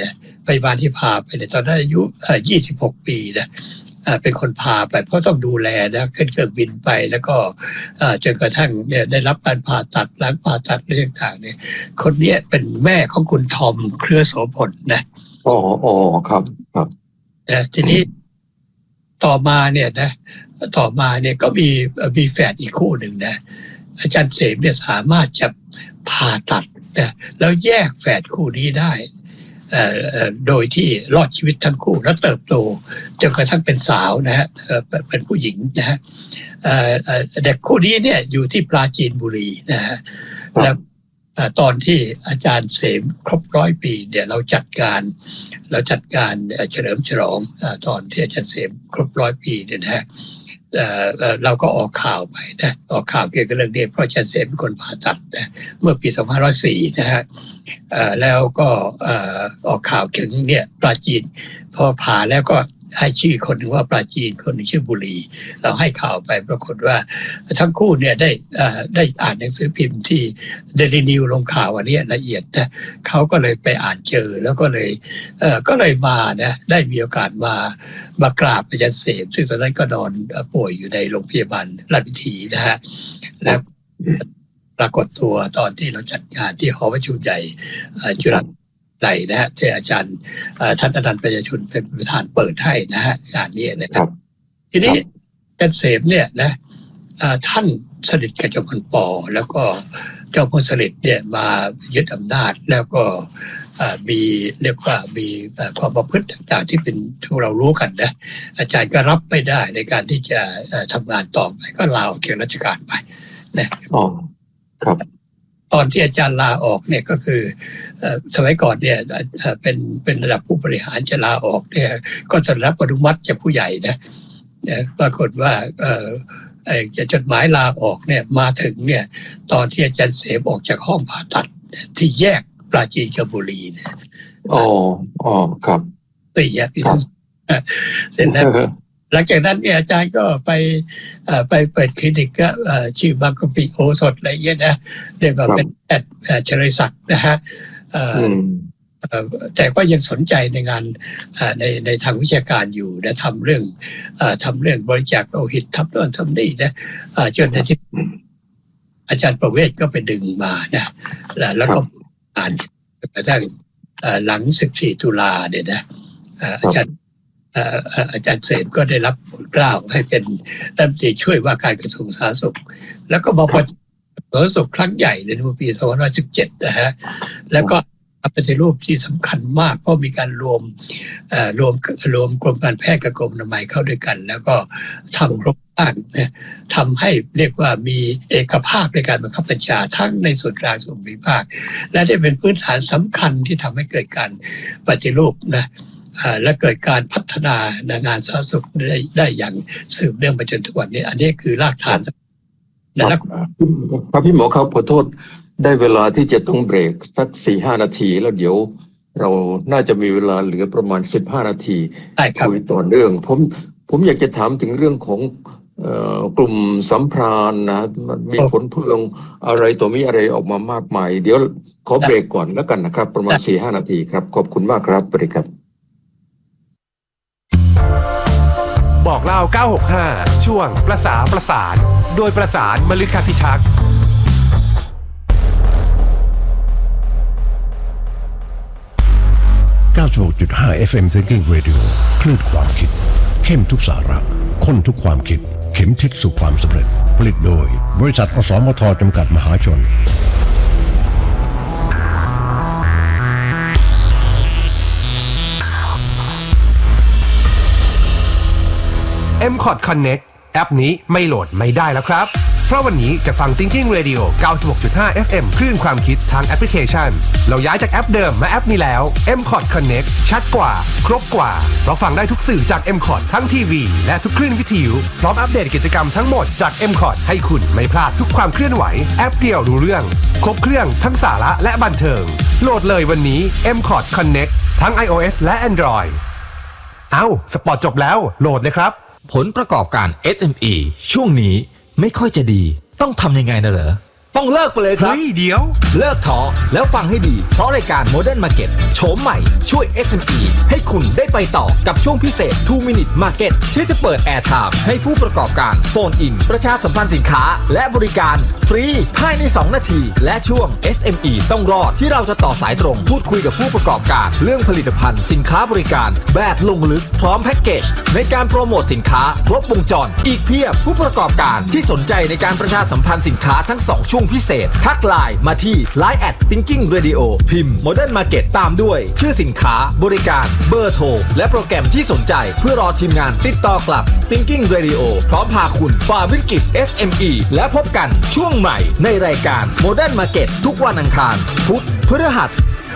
พยาบาลที่พาไปเนี่ยตอนนั้นอายุยี่สิบหกปีนะเป็นคนพาไปเพราะต้องดูแลนะขึ้นเครื่องบินไปแล้วก็จนกระทั่งเนี่ยได้รับการผ่าตัดล้างผ่าตัดเรื่องต่างเนี่ยคนนี้เป็นแม่ของคุณทอมเครือโสพลนะอ๋ออ๋อครับครับนะทีนี้ต่อมาเนี่ยนะต่อมาเนี่ยก็มีมีแฝดอีกคู่หนึ่งนะอาจารย์เสมเนี่ยสามารถจะผ่าตัดนะแล้วแยกแฝดคู่นี้ได้โดยที่รอดชีวิตทั้งคู่และเติบโตจนกระทั่งเป็นสาวนะฮะเป็นผู้หญิงนะฮะเด็กคู่นี้เนี่ยอยู่ที่ปราจีนบุรีนะฮะแล้วตอนที่อาจารย์เสมครบร้อยปีเนี่ยเราจัดการเราจัดการเฉลิมฉลองตอนที่อาจารย์เสมครบร้อยปีเนี่ยนะฮะเราก็ออกข่าวไปนะออกข่าวเกี่ยวกับเรื่องนี้เพราะอาจารย์เสมเป็นคนผ่าตัดนะเมื่อปีสองพันห้าร้อยสี่นะฮะแล้วก็ออกข่าวถึงเนี่ยปราจีนพอผ่าแล้วก็ให้ชื่อคนหนึ่งว่าปราจีนคนหนึ่งชื่อบุรีเราให้ข่าวไปปรากฏว่าทั้งคู่เนี่ยได้ได้อ่านหนังสือพิมพ์ที่เดลินิวลงข่าวอันนี้ละเอียดนะเขาก็เลยไปอ่านเจอแล้วก็เลยเอ่อก็เลยมานะได้มีโอกาสมามากราบอาจารย์เสมซึ่งตอนนั้นก็นอนป่วยอยู่ในโรงพยาบาลราชวิถีนะฮะแล้วปรากฏตัวตอนที่เราจัดงานที่หอประชุมใหญ่จุฬาไหนนะฮะที่อาจารย์ท่านอนันต์ปัญญาชุนเป็นประธานเปิดให้นะฮะงานนี้นะครับทีนี้อาจารย์เสมเนี่ยนะท่านสนิทกับเจ้าพลป.แล้วก็เจ้าพลสฤษดิ์เนี่ยมายึดอำนาจแล้วก็มีเรียกว่ามีความประพฤติต่างๆที่เป็นที่เรารู้กันนะอาจารย์ก็รับไม่ได้ในการที่จะทำงานต่อไปก็ลาออกจากราชการไปนะอ๋อครับตอนที่อาจารย์ลาออกเนี่ยก็คือสมัยก่อนเนี่ยเป็นเป็นระดับผู้บริหารจะลาออกเนี่ยก็จะรับอนุมัติจากผู้ใหญ่นะปรากฏว่าจดหมายลาออกเนี่ยมาถึงเนี่ยตอนที่อาจารย์เสมออกจากห้องผ่าตัดที่แยกปราจีนกับบุรีเนี่ยอ๋ออ๋อครับตีแยกพิเศษเสร็จแล้วหลังจากนั้นเนี่ยอาจารย์ก็ไปไปเปิดคลินิกก็ชื่อบางกะปิโอสถอะไรเงี้ยนะเรียกว่าเป็นแอดเฉลยศักดิ์นะฮะแต่ก็ยังสนใจในงานในในทางวิชาการอยู่นะทำเรื่องทำเรื่องบริจาคโลหิตทำโน่นทำนี่นะจนในที่อาจารย์ประเวศก็ไปดึงมานะแล้วก็อ่านกระทั่งหลังสิบสี่ตุลาเนี่ยนะอาจารย์อาจารย์เสมก็ได้รับโปรดเกล้าให้เป็นรัฐมนตรีช่วยว่าการกระทรวงสาธารณสุขแล้วก็มาปฏิรูปสุขครั้งใหญ่ในปีสองพันห้าร้อยสิบเจ็ดนะฮะแล้วก็ปฏิรูปที่สำคัญมากเพราะมีการรวมรวมรวมกรมการแพทย์กับกรมอนามัยเข้าด้วยกันแล้วก็ทำครบถ้วนนะทำให้เรียกว่ามีเอกภาพในการบังคับบัญชาทั้งในส่วนกลางส่วนภูมิภาคและได้เป็นพื้นฐานสำคัญที่ทำให้เกิดการปฏิรูปนะและเกิดการพัฒนาในงานสาธารณสุขได้ได้อย่างสืบเนื่องมาจนทุกวันนี้อันนี้คือรากฐานนะครับครับพี่หมอครับขอโทษได้เวลาที่จะต้องเบรกสัก สี่ห้า นาทีแล้วเดี๋ยวเราน่าจะมีเวลาเหลือประมาณสิบห้านาทีคุยต่อเนื่องผมผมอยากจะถามถึงเรื่องของเอ่อกลุ่มสัมพรานนะมีผลพวงอะไรต่อมีอะไรออกมามากมายเดี๋ยวขอเบรกก่อนแล้วกันนะครับประมาณ สี่ห้า นาทีครับขอบคุณมากครับสวัสดีครับบอกเล่าเก้าหกห้าช่วงประสาประสานโดยประสานมฤคพิทักษ์เก้าสิบหกจุดห้า เอฟ เอ็ม Thinking Radio คลื่นความคิดเข้มทุกสาระข้นทุกความคิดเข็มทิศสู่ความสำเร็จผลิตโดยบริษัทอสมทจำกัดมหาชนเอ็ม คอท Connect แอปนี้ไม่โหลดไม่ได้แล้วครับเพราะวันนี้จะฟัง Thinking Radio เก้าสิบหกจุดห้า เอฟ เอ็ม คลื่นความคิดทางแอปพลิเคชันเราย้ายจากแอปเดิมมาแอปนี้แล้ว เอ็ม คอท Connect ชัดกว่าครบกว่าเราฟังได้ทุกสื่อจาก เอ็ม คอท ทั้งทีวีและทุกคลื่นวิทยุพร้อมอัปเดตกิจกรรมทั้งหมดจาก เอ็ม คอท ให้คุณไม่พลาดทุกความเคลื่อนไหวแอปเดียวรู้เรื่องครบเครื่องทั้งสาระและบันเทิงโหลดเลยวันนี้ เอ็ม คอท Connect ทั้ง iOS และ Android เอ้าสปอร์ตจบแล้วโหลดเลยครับผลประกอบการ เอส เอ็ม อี ช่วงนี้ไม่ค่อยจะดีต้องทำยังไงนะเหรอต้องเลิกไปเลยครับเฮ้ยเดี๋ยวเลิกท้อแล้วฟังให้ดีเพราะรายการ Modern Market โฉมใหม่ช่วย เอส เอ็ม อี ให้คุณได้ไปต่อกับช่วงพิเศษ two minute market ที่จะเปิด Air Time ให้ผู้ประกอบการโฟนอินประชาสัมพันธ์สินค้าและบริการฟรีภายในสองนาทีและช่วง เอส เอ็ม อี ต้องรอดที่เราจะต่อสายตรงพูดคุยกับผู้ประกอบการเรื่องผลิตภัณฑ์สินค้าบริการแบบลงลึกพร้อมแพ็กเกจในการโปรโมทสินค้าครบวงจรอีกเพียบผู้ประกอบการที่สนใจในการประชาสัมพันธ์สินค้าทั้งสองช่วงพิเศษทักไลน์มาที่ ไลน์ แอท Thinking Radio พิมพ์ Modern Market ตามด้วยชื่อสินค้าบริการเบอร์โทรและโปรแกรมที่สนใจเพื่อรอทีมงานติดต่อกลับ Thinking Radio พร้อมพาคุณฝ่าวิกฤต เอส เอ็ม อี และพบกันช่วงใหม่ในรายการ Modern Market ทุกวันอังคารพุธพฤหัส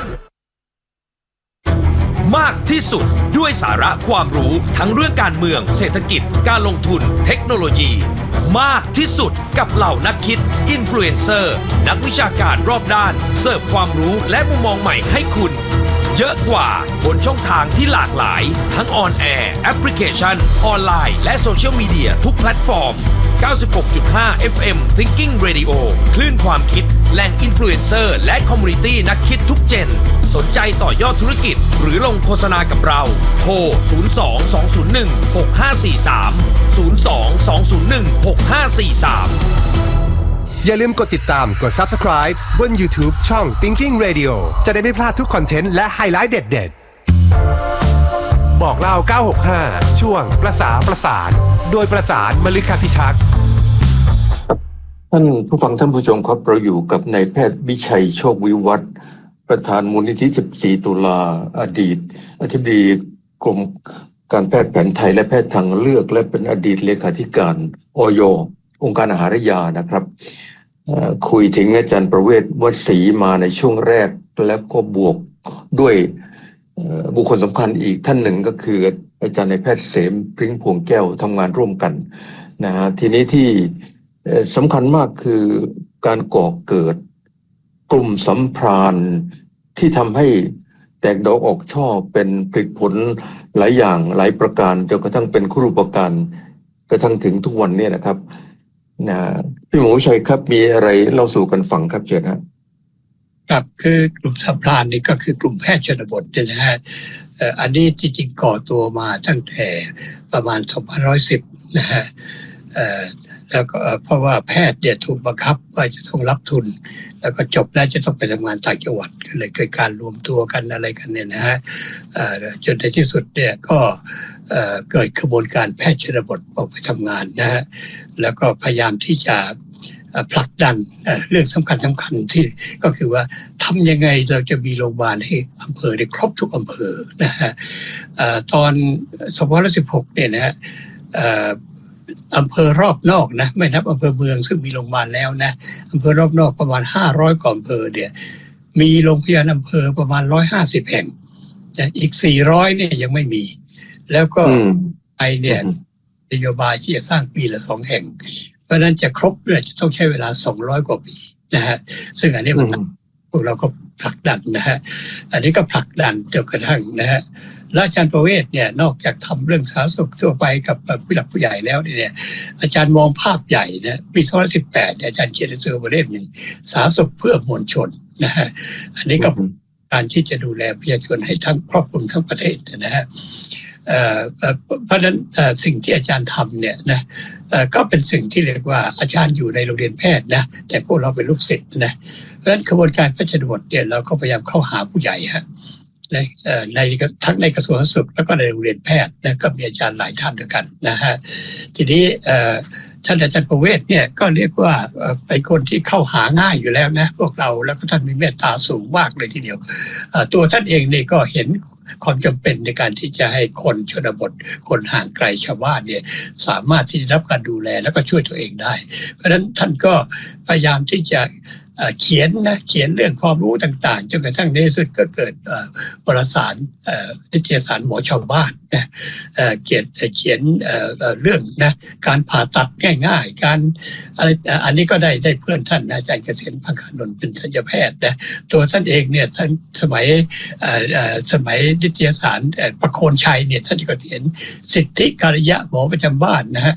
มากที่สุดด้วยสาระความรู้ทั้งเรื่องการเมืองเศรษฐกิจการลงทุนเทคโนโลยีมากที่สุดกับเหล่านักคิดอินฟลูเอนเซอร์นักวิชาการรอบด้านเสิร์ฟความรู้และมุมมองใหม่ให้คุณเยอะกว่าบนช่องทางที่หลากหลายทั้งออนแอร์แอปพลิเคชันออนไลน์และโซเชียลมีเดียทุกแพลตฟอร์ม เก้าสิบหกจุดห้า เอฟ เอ็ม Thinking Radio คลื่นความคิดแหล่งอินฟลูเอนเซอร์และคอมมูนิตี้นักคิดทุกเจนสนใจต่อยอดธุรกิจหรือลงโฆษณากับเราโทร ศูนย์ สอง สอง ศูนย์ หนึ่ง หก ห้า สี่ สาม ศูนย์ สอง สอง ศูนย์ หนึ่ง หก ห้า สี่ สามอย่าลืมกดติดตามกด Subscribe บน YouTube ช่อง Thinking Radio จะได้ไม่พลาดทุกคอนเทนต์และไฮไลท์เด็ดๆบอกเล่าเก้าหกห้าช่วงประสาประสานโดยประสานมฤคพิทักษ์ท่านผู้ฟังท่านผู้ชมครับเราอยู่กับนายแพทย์วิชัยโชควิวัฒน์ประธานมูลนิธิสิบสี่ตุลาอดีตอธิบดีกรมการแพทย์แผนไทยและแพทย์ทางเลือกและเป็นอดีตเลขาธิการอย.องค์การอาหารและยานะครับคุยถึงอาจารย์ประเวศวศรีมาในช่วงแรกแล้วก็บวกด้วยบุคคลสำคัญอีกท่านหนึ่งก็คืออาจารย์นายแพทย์เสมพริ้งพวงแก้วทำงานร่วมกันนะฮะทีนี้ที่สำคัญมากคือการก่อเกิดกลุ่มสัมพรานที่ทำให้แตกดอกออกช่อเป็นผลผลหลายอย่างหลายประการจนกระทั่งเป็นครูปการกระทั่งถึงทุกวันนี้นะครับนะพี่หมูชัยครับมีอะไรเล่าสู่กันฟังครับเชิญครับครับคือกลุ่มสัมพรานนี่ก็คือกลุ่มแพทย์ชนบทเนี่ยนะฮะอันนี้จริงๆก่อตัวมาตั้งแต่ประมาณสองพันห้าร้อยสิบนะฮะแล้วก็เพราะว่าแพทย์เนี่ยถูกบังคับว่าจะต้องรับทุนแล้วก็จบแล้วจะต้องไปทำงานต่างจังหวัดก็เลยเกิดการรวมตัวกันอะไรกันเนี่ยนะฮะจนในที่สุดเนี่ยก็เกิดกระบวนการแพทย์ชนบทออกไปทำงานนะฮะแล้วก็พยายามที่จะผลักดันเรื่องสำคัญสำคัญที่ก็คือว่าทำยังไงเราจะมีโรงพยาบาลให้อำเภอได้ครบทุกอำเภอนะฮะตอนสองพันห้าร้อยสิบหกเนี่ยนะฮะอำเภอรอบนอกนะไม่นับอำเภอเมืองซึ่งมีโรงพยาบาลแล้วนะอำเภอรอบนอกประมาณห้าร้อยกว่าอำเภอเนี่ยมีโรงพยาบาลอำเภอประมาณหนึ่งร้อยห้าสิบแห่งอีกสี่ร้อยเนี่ยยังไม่มีแล้วก็ไอเนี่ยนโยบายที่จะสร้างปีละสองแห่งเพราะนั้นจะครบเนี่ยจะต้องใช้เวลาสองร้อยกว่าปีนะฮะซึ่งอันนี้มันพวกเราก็ผลักดันนะฮะอันนี้ก็ผลักดันจนกระทั่งนะฮะและอาจารย์ประเวศเนี่ยนอกจากทำเรื่องสาธารณสุขทั่วไปกับผู้หลักผู้ใหญ่แล้วเนี่ยอาจารย์มองภาพใหญ่นะปีสองพันสิบแปดอาจารย์เขียนหนังสือมาเล่มหนึ่งสาธารณสุขเพื่อมวลชนนะฮะอันนี้ก็การที่จะดูแลประชาชนให้ทั้งครอบคลุมทั้งประเทศนะฮะเพราะฉะนั้นสิ่งที่อาจารย์ทำเนี่ยนะก็เป็นสิ่งที่เรียกว่าอาจารย์อยู่ในโรงเรียนแพทย์นะแต่พวกเราเป็นลูกศิษย์นะเพราะฉะนั้นกระบวนการแพทย์ชนบทเนี่ยเราก็พยายามเข้าหาผู้ใหญ่ฮะในในทั้งในกระทรวงสาธารณสุขแล้วก็ในโรงเรียนแพทย์นะก็มีอาจารย์หลายท่านด้วยกันนะฮะทีนี้ท่านอาจารย์ประเวศเนี่ยก็เรียกว่าเป็นคนที่เข้าหาง่ายอยู่แล้วนะพวกเราแล้วก็ท่านมีเมตตาสูงมากเลยทีเดียวตัวท่านเองเนี่ยก็เห็นความจำเป็นในการที่จะให้คนชนบทคนห่างไกลชาวบ้านเนี่ยสามารถที่จะรับการดูแลแล้วก็ช่วยตัวเองได้เพราะฉะนั้นท่านก็พยายามที่จะเขียนนะเขียนเรื่องความรู้ต่างๆจนกระทั่งในที่สุดก็เกิดวารสารนิตยสารหมอชาวบ้านนะเขียนเขียนเรื่องนะการผ่าตัดง่ายๆการอะไรอันนี้ก็ได้ได้เพื่อนท่านอาจารย์เกษมพังคานนท์เป็นศัลยแพทย์นะตัวท่านเองเนี่ยท่านสมัยสมัยนิตยสารประโคนชัยเนี่ยท่านก็เขียนสิทธิการยะหมอประจำบ้านนะฮะ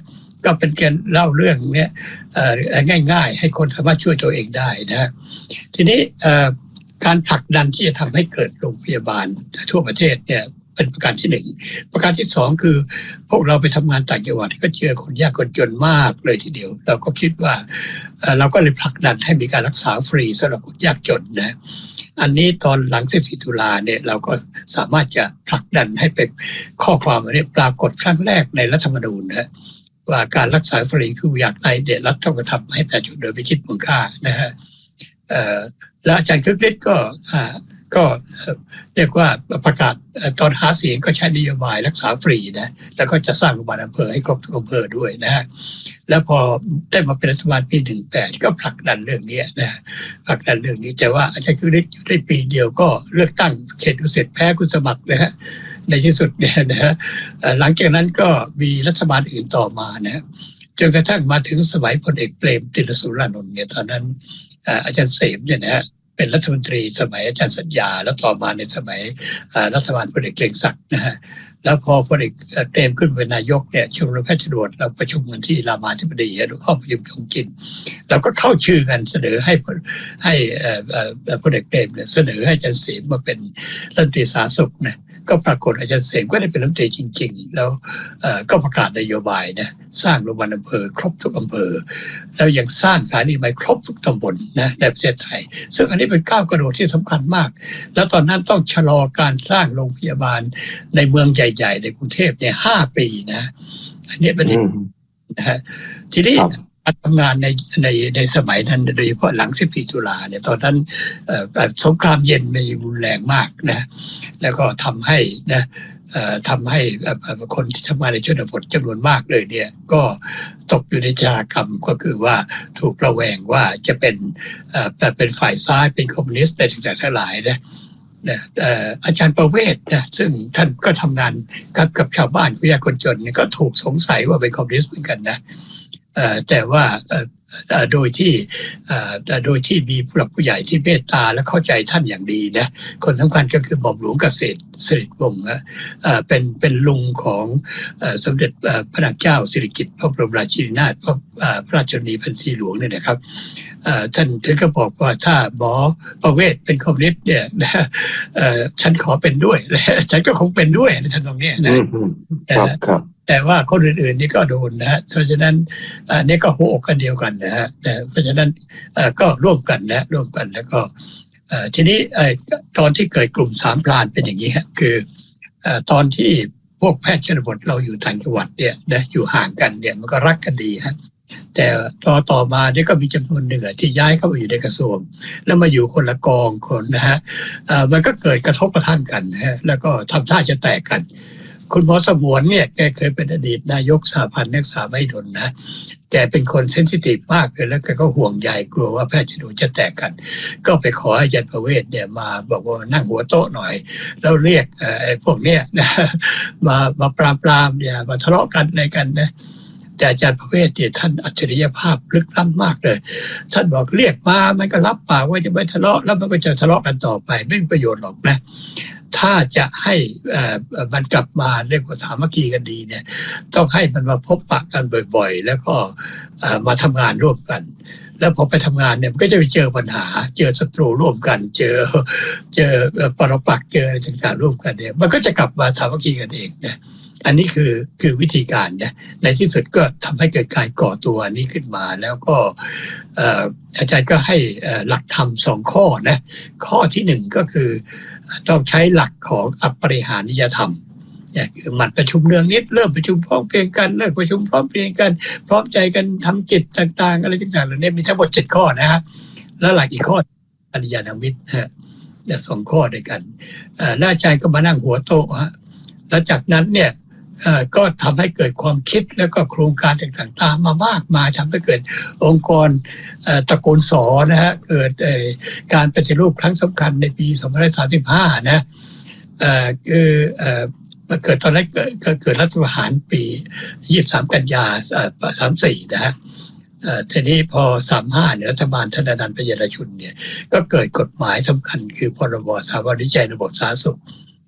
ก็เป็นการเล่าเรื่องเนี้ยง่ายๆให้คนสามารถช่วยตัวเองได้นะทีนี้การผลักดันที่จะทำให้เกิดโรงพยาบาลทั่วประเทศเนี่ยเป็นประการที่หนึ่งประการที่สองคือพวกเราไปทำงานต่างจังหวัดก็เจอคนยากคนจนมากเลยทีเดียวเราก็คิดว่าเราก็เลยผลักดันให้มีการรักษาฟรีสำหรับคนยากจนนะอันนี้ตอนหลังสิบสี่ตุลาเนี่ยเราก็สามารถจะผลักดันให้เป็นข้อความนี้ปรากฏครั้งแรกในรัฐธรรมนูญนะว่าการรักษาฟรีผู้ยากไร้เนี่ยรัฐต้องกระทำให้ประชาชนโดยไม่คิดมูลค่านะฮะและอาจารย์คึกฤทธิ์ก็ก็เรียกว่าประกาศตอนหาเสียงก็ใช้นโยบายรักษาฟรีนะแล้วก็จะสร้างโรงพยาบาลอำเภอให้ครบทุกอำเภอด้วยนะฮะแล้วพอได้มาเป็นรัฐบาลปีหนึ่งแปดก็ผลักดันเรื่องนี้นะผลักดันเรื่องนี้แต่ว่าอาจารย์คึกฤทธิ์อยู่ได้ปีเดียวก็เลือกตั้งเขตดุสิตแพ้คุณสมัครนะฮะในที่สุดเนี่ยนะฮะหลังจากนั้นก็มีรัฐบาลอื่นต่อมานะจนกระทั่งมาถึงสมัยพลเอกเปรมติณสุรานนท์เนี่ยตอนนั้นอาจารย์เสมเนี่ยนะฮะเป็นรัฐมนตรีสมัยอาจารย์สัญญาแล้วต่อมาในสมัยรัฐบาลพลเอกเกษมศักดิ์นะฮะแล้วพอพลเอกเปรมขึ้นเป็นนายกเนี่ยชมรมแพทย์ชนบทเราประชุมกันที่รามาธิบดีห้องประชุมชงกินเราก็เข้าชื่อกันเสนอให้ให้พลเอกเปรมเนี่ยเสนอให้อาจารย์เสมมาเป็นรัฐมนตรีสาธารณสุขนะก็ปรากฏอาจารย์เสมก็ได้เป็นรัฐมนตรีจริงๆแล้วก็ประกาศนโยบายนะสร้างโรงพยาบาลอำเภอครบทุกอำเภอแล้วยังสร้างสถานีใหม่ครบทุกตำบลนะในประเทศไทยซึ่งอันนี้เป็นก้าวกระโดดที่สำคัญมากแล้วตอนนั้นต้องชะลอการสร้างโรงพยาบาลในเมืองใหญ่ๆในกรุงเทพเนี่ยห้าปีนะอันนี้เป็นนะฮะทีนี้การทำงานในในในสมัยนั้นโดยเฉพาะหลังสิบสี่ตุลาเนี่ยตอนนั้นสงครามเย็นมันรุนแรงมากนะแล้วก็ทำให้นะทำให้คนที่ทำงานในชนบทจำนวนมากเลยเนี่ยก็ตกอยู่ในชะตากรรมก็คือว่าถูกระแวงว่าจะเป็นเป็นฝ่ายซ้ายเป็นคอมมิวนิสต์อะไรต่างๆทั้งหลายนะอาจารย์ประเวศนะซึ่งท่านก็ทำงานกับกับชาวบ้านผู้ยากคนจนก็ถูกสงสัยว่าเป็นคอมมิวนิสต์เหมือนกันนะแต่ว่าโดยที่โดยที่มีผู้หลักผู้ใหญ่ที่เมตตาและเข้าใจท่านอย่างดีนะคนสำคัญก็คือหม่อมหลวงเกษตรสิริวงศ์เป็นเป็นลุงของสมเด็จพระนางเจ้าสิริกิติ์พระบรมราชินีนาถพระราชชนนีพันปีหลวงเนี่ยนะครับท่านถึงก็บอกว่าถ้าหมอประเวศเป็นคอมมิวนิสต์เนี่ยฉันขอเป็นด้วยฉันก็คงเป็นด้วยในท่านตรงนี้นะครับแต่ว่าคนอื่นๆนี่ก็โดนนะฮะเพราะฉะนั้นอันนี้ก็หัวอกกันเดียวกันนะฮะแต่เพราะฉะนั้นก็ร่วมกันนะร่วมกันแล้วก็ทีนี้ตอนที่เกิดกลุ่มสามพรานเป็นอย่างนี้ครับคือตอนที่พวกแพทย์ชนบทเราอยู่ต่างจังหวัดเนี่ยนะอยู่ห่างกันเนี่ยมันก็รักกันดีฮะแต่ต่อต่อมาเนี่ยก็มีจำนวนหนึ่งที่ย้ายเข้ามาอยู่ในกระทรวงแล้วมาอยู่คนละกองคนนะฮะมันก็เกิดกระทบกระทั่งกันนะฮะแล้วก็ทำท่าจะแตกกันคุณหมอสมวนเนี่ยแกเคยเป็นอดีตนายกสหพันธ์นักศึกษาไม่ดลนะแกเป็นคนเซนซิทีฟมากเลยแล้วแกก็ห่วงใยกลัวว่าแพทย์ชนบทจะแตกกันก็ไปขออาจารย์ประเวศเนี่ยมาบอกว่านั่งหัวโต๊ะหน่อยแล้วเรียกไอ้พวกเนี้ยนะมามาปรามปรามเนี่ยมาทะเลาะกันอะไรกันนะแต่อาจารย์ประเวศเนี่ยท่านอัจฉริยภาพลึกล้ำมากเลยท่านบอกเรียกมามันก็รับปากว่าจะไม่ทะเลาะแล้วมันก็จะทะเลาะกันต่อไปไม่มีประโยชน์หรอกนะถ้าจะให้มันกลับมาเรียกว่าสามัคคีกันดีเนี่ยต้องให้มันมาพบปะกันบ่อยๆแล้วก็มาทำงานร่วมกันแล้วพอไปทำงานเนี่ยมันก็จะไปเจอปัญหาเจอศัตรูร่วมกันเจอเจอปรปักษ์เจออะไรต่างๆร่วมกันเนี่ยมันก็จะกลับมาสามัคคีกันเองนะอันนี้คือคือวิธีการนะในที่สุดก็ทำให้เกิดการก่อตัวนี้ขึ้นมาแล้วก็อาจารย์ก็ให้หลักธรรมสองข้อนะข้อที่หนึ่งก็คือต้องใช้หลักของอปริหานิยธรรมเนี่ยคือหมั่นประชุมเนืองนิดเริ่มประชุมพร้อมเพรียงกันเลิกประชุมพร้อมเพรียงกันพร้อมใจกันทำกิจต่างๆอะไรต่างๆเหล่านี้มีทั้งหมดเจ็ดข้อนะฮะแล้วหลักอีกข้ออนิยนามิตรฮะเนี่ยสองข้อด้วยกันแล้วอาจารย์ก็มานั่งหัวโต๊ะฮะแล้วจากนั้นเนี่ยก็ทำให้เกิดความคิดแล้วก็โครงการต่างๆตามมามากมายทำให้เกิดองค์กรตระกูลสอนะฮะเกิดการปฏิรูปครั้งสำคัญในปีสองพันห้าร้อยสามสิบห้านะคือมันเกิดตอนนั้นเกิดเกิดรัฐประหารปียี่สิบสามกันยาสามสี่นะฮะทีนี้พอสามห้าเนี่ยรัฐบาลธนานันท์ ปัญญารชุนเนี่ยก็เกิดกฎหมายสำคัญคือพรบสถาบันวิจัยระบบสาธารณสุข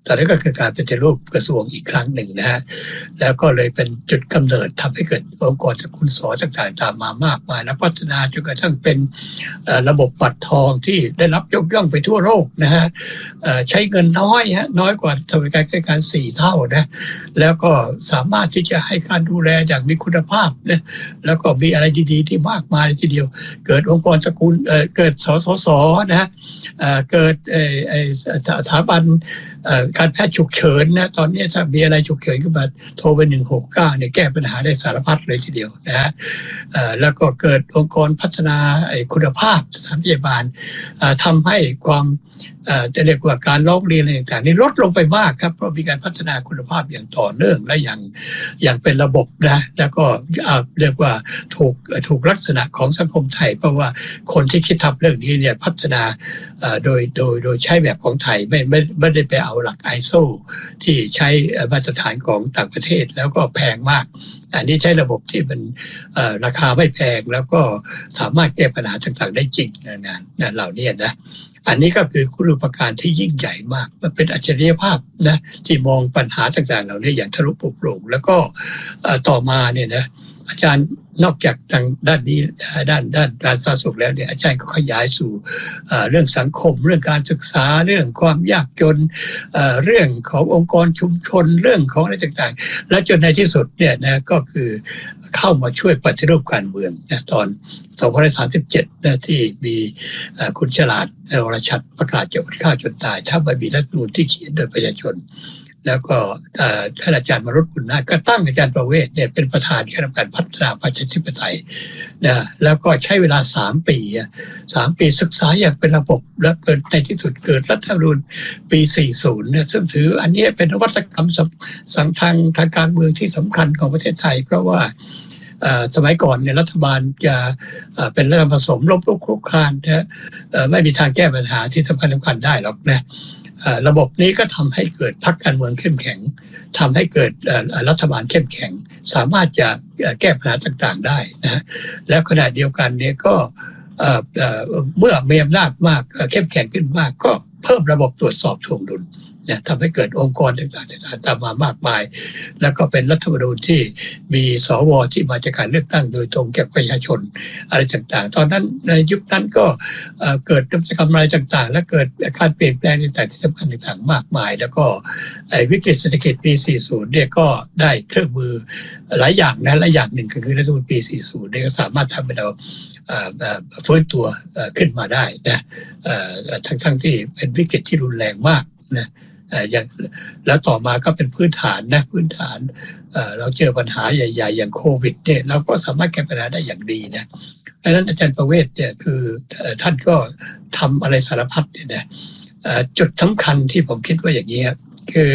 ตอนนี้ก็คือการปฏิรูปกระทรวงอีกครั้งหนึ่งนะฮะแล้วก็เลยเป็นจุดกำเนิดทำให้เกิดองค์กรสกุลสอต่างๆตามมามากมายและพัฒนาจนกระทั่งเป็นระบบบัตรทองที่ได้รับยกย่องไปทั่วโลกนะฮะใช้เงินน้อยฮะน้อยกว่าสวัสดิการราชการสี่เท่านะแล้วก็สามารถที่จะให้การดูแลอย่างมีคุณภาพนะแล้วก็มีอะไรดีๆที่มากมายทีเดียวเกิดองค์กรสกุลเกิดสสสนะเกิดสถาบันการแพทย์ฉุกเฉินนะตอนนี้ถ้ามีอะไรฉุกเฉินขึ้นมาโทรไปหนึ่งหกเก้าเนี่ยแก้ปัญหาได้สารพัดเลยทีเดียวนะฮะแล้วก็เกิดองค์กรพัฒนาคุณภาพสถานพยาบาลทำให้ความจะเรียกว่าการร้องเรียนอะไรต่างๆนี่ลดลงไปมากครับเพราะมีการพัฒนาคุณภาพอย่างต่อเนื่องและอย่างอย่างเป็นระบบนะแล้วก็เรียกว่าถูกถูกลักษณะของสังคมไทยเพราะว่าคนที่คิดทำเรื่องนี้เนี่ยพัฒนาโดยโดยโดยใช้แบบของไทยไม่ไม่ไม่ได้ไปเอาหลัก ไอ เอส โอ ที่ใช้มาตรฐานของต่างประเทศแล้วก็แพงมากอันนี้ใช้ระบบที่มันราคาไม่แพงแล้วก็สามารถแก้ปัญหาต่างๆได้จริงนะนะเหล่านี้นะอันนี้ก็คือคุณูปการที่ยิ่งใหญ่มากมันเป็นอัจฉริยภาพนะที่มองปัญหาต่างๆเหล่านี้อย่างทะลุปลุกแล้วก็ต่อมาเนี่ยนะอาจารย์นอกจากทางด้านนี้ด้านด้านการสาธารณสุขแล้วเนี่ยอาจารย์ก็ขยายสู่เรื่องสังคมเรื่องการศึกษาเรื่องความยากจนเรื่องขององค์กรชุมชนเรื่องของอะไรต่างๆและจนในที่สุดเนี่ยนะก็คือเข้ามาช่วยปฏิรูปการเมืองนะตอนสองพันสามสิบเจ็ดนะที่มีคุณฉลาดวรชัดประกาศจะอดข้าวจนตายถ้าไม่มีรัฐธรรมนูญที่เขียนโดยประชาชนแล้วก็ท่านอาจารย์วรุษบุญนาถก็ตั้งอาจารย์ประเวศเนี่ยเป็นประธานคณะกรรมการพัฒนาประชาธิปไตยนะแล้วก็ใช้เวลาสามปีสามปีศึกษาอย่างเป็นระบบแล้วเกิดในที่สุดเกิดรัฐธรรมนูญปีสี่สิบเนี่ยซึ่งถืออันนี้เป็นนวัตกรรมสังทางทางการเมืองที่สำคัญของประเทศไทยเพราะว่าสมัยก่อนเนี่ยรัฐบาลจะเป็นรัฐผสมลบลุกคลุกคลานนะไม่มีทางแก้ปัญหาที่สำคัญสำคัญได้หรอกนะระบบนี้ก็ทำให้เกิดพรรคการเมืองเข้มแข็งทำให้เกิดรัฐบาลเข้มแข็งสามารถจะแก้ปัญหาต่างๆได้นะแล้วขณะเดียวกันเนี่ยก็เมื่อมีอำนาจมากเข้มแข็งขึ้นมากก็เพิ่มระบบตรวจสอบทวงดุลเนี่ยทำให้เกิดองค์กรต่างๆตามมามากมายแล้วก็เป็นรัฐธรรมนูญที่มีสวที่มาจากการเลือกตั้งโดยตรงแก่ประชาชนอะไรต่างๆตอนนั้นในยุคนั้นก็เกิดนวัตกรรมอะไรต่างๆและเกิดการเปลี่ยนแปลงต่างๆที่สำคัญต่างๆมากมายแล้วก็วิกฤตเศรษฐกิจปีสี่สิบเนี่ยก็ได้เครื่องมือหลายอย่างนะและอย่างหนึ่งก็คือรัฐธรรมนูญปีสี่สิบเนี่ยก็สามารถทำให้เราฟื้นตัวขึ้นมาได้นะทั้งๆที่เป็นวิกฤตที่รุนแรงมากนะอย่างแล้วต่อมาก็เป็นพื้นฐานนะพื้นฐาน เ, เราเจอปัญหาใหญ่ๆอย่างโควิดเนี่ยเราก็สามารถแก้ปัญหาได้อย่างดีนะเพราะฉะนั้นอาจารย์ประเวศเนี่ยคือท่านก็ทำอะไรสารพัดเนี่ยนะจุดสำคัญที่ผมคิดว่าอย่างนี้คือ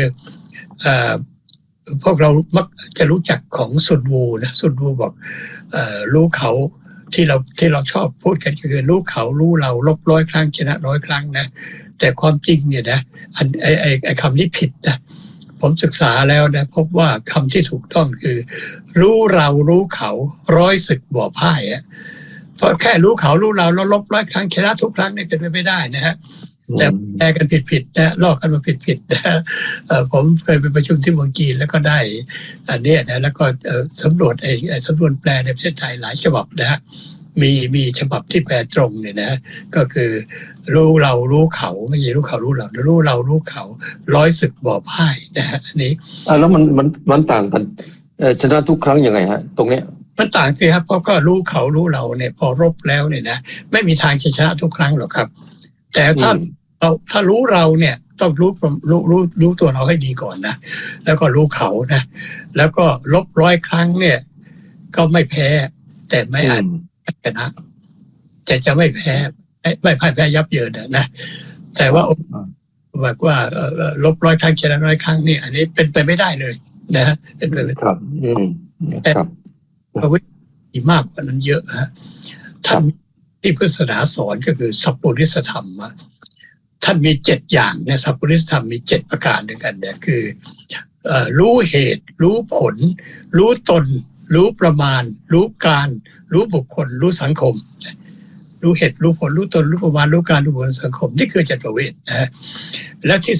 พวกเรามักจะรู้จักของซุนวูนะซุนวูบอกรู้เขาที่เราที่เราชอบพูดกันคือรู้เขารู้เราลบร้อยครั้งชนะร้อยครั้งนะแต่ความจริงเนี่ยนะอันไอไอไอคำนี้ผิดนะผมศึกษาแล้วนะพบว่าคำที่ถูกต้องคือรู้เรารู้เขาร้อยศึกบ่อพ่ายอะเพราะแค่รู้เขารู้เราแล้วลบร้อยครั้งชนะทุกครั้งนี่เป็นไปไม่ได้นะฮะแต่แปลกันผิดๆนะลอกกันมาผิดๆนะผมเคยไปประชุมที่เมืองจีนแล้วก็ได้อันนี้นะแล้วก็สำรวจไอ้สำรวจแปลในประเทศไทยหลายฉบับนะฮะมีมีฉบับที่แปลตรงเนี่ยนะก็คือรู้เรารู้เขาไม่ใช่รู้เขารู้เรารู้เรารู้เขาร้อยศึกบ่อพ่ายนะฮะอันนี้อ่าแล้วมันมันมันต่างกันชนะทุกครั้งยังไงฮะตรงเนี้ยมันต่างสิครับเพราะก็รู้เขารู้เราเนี่ยพอรบแล้วเนี่ยนะไม่มีทางชนะทุกครั้งหรอกครับแต่ถ้าเราถ้ารู้เราเนี่ยต้องรู้รู้รู้รู้ตัวเราให้ดีก่อนนะแล้วก็รู้เขานะแล้วก็ลบร้อยครั้งเนี่ยก็ไม่แพ้แต่ไม่อาจชนะแต่จะไม่แพ้ไม่พ่ายแพ้ยับเยินนะแต่ว่าบอกว่าลบร้อยครั้งชนะร้อยครั้งนี่อันนี้เป็นไปไม่ได้เลยนะเป็นไปไม่ได้ครับอืมครับพระวิธีมากกว่านั้นเยอะฮะท่านที่พุทธศาสนาสอนก็คือสัพพุริสธรรมท่านมีเจ็ดอย่างเนี่ยสัพพุริสธรรมมีเจ็ดประการด้วยกันเนี่ยคือรู้เหตุรู้ผลรู้ตนรู้ประมาณรู้การรู้บุคคลรู้สังคมรู้เหตุรู้ผลรู้ตนรู้ประมาณรู้การรู้บุคคลสังคมนี่คืออาจารย์ประเวศนะฮะและที่สำคัญ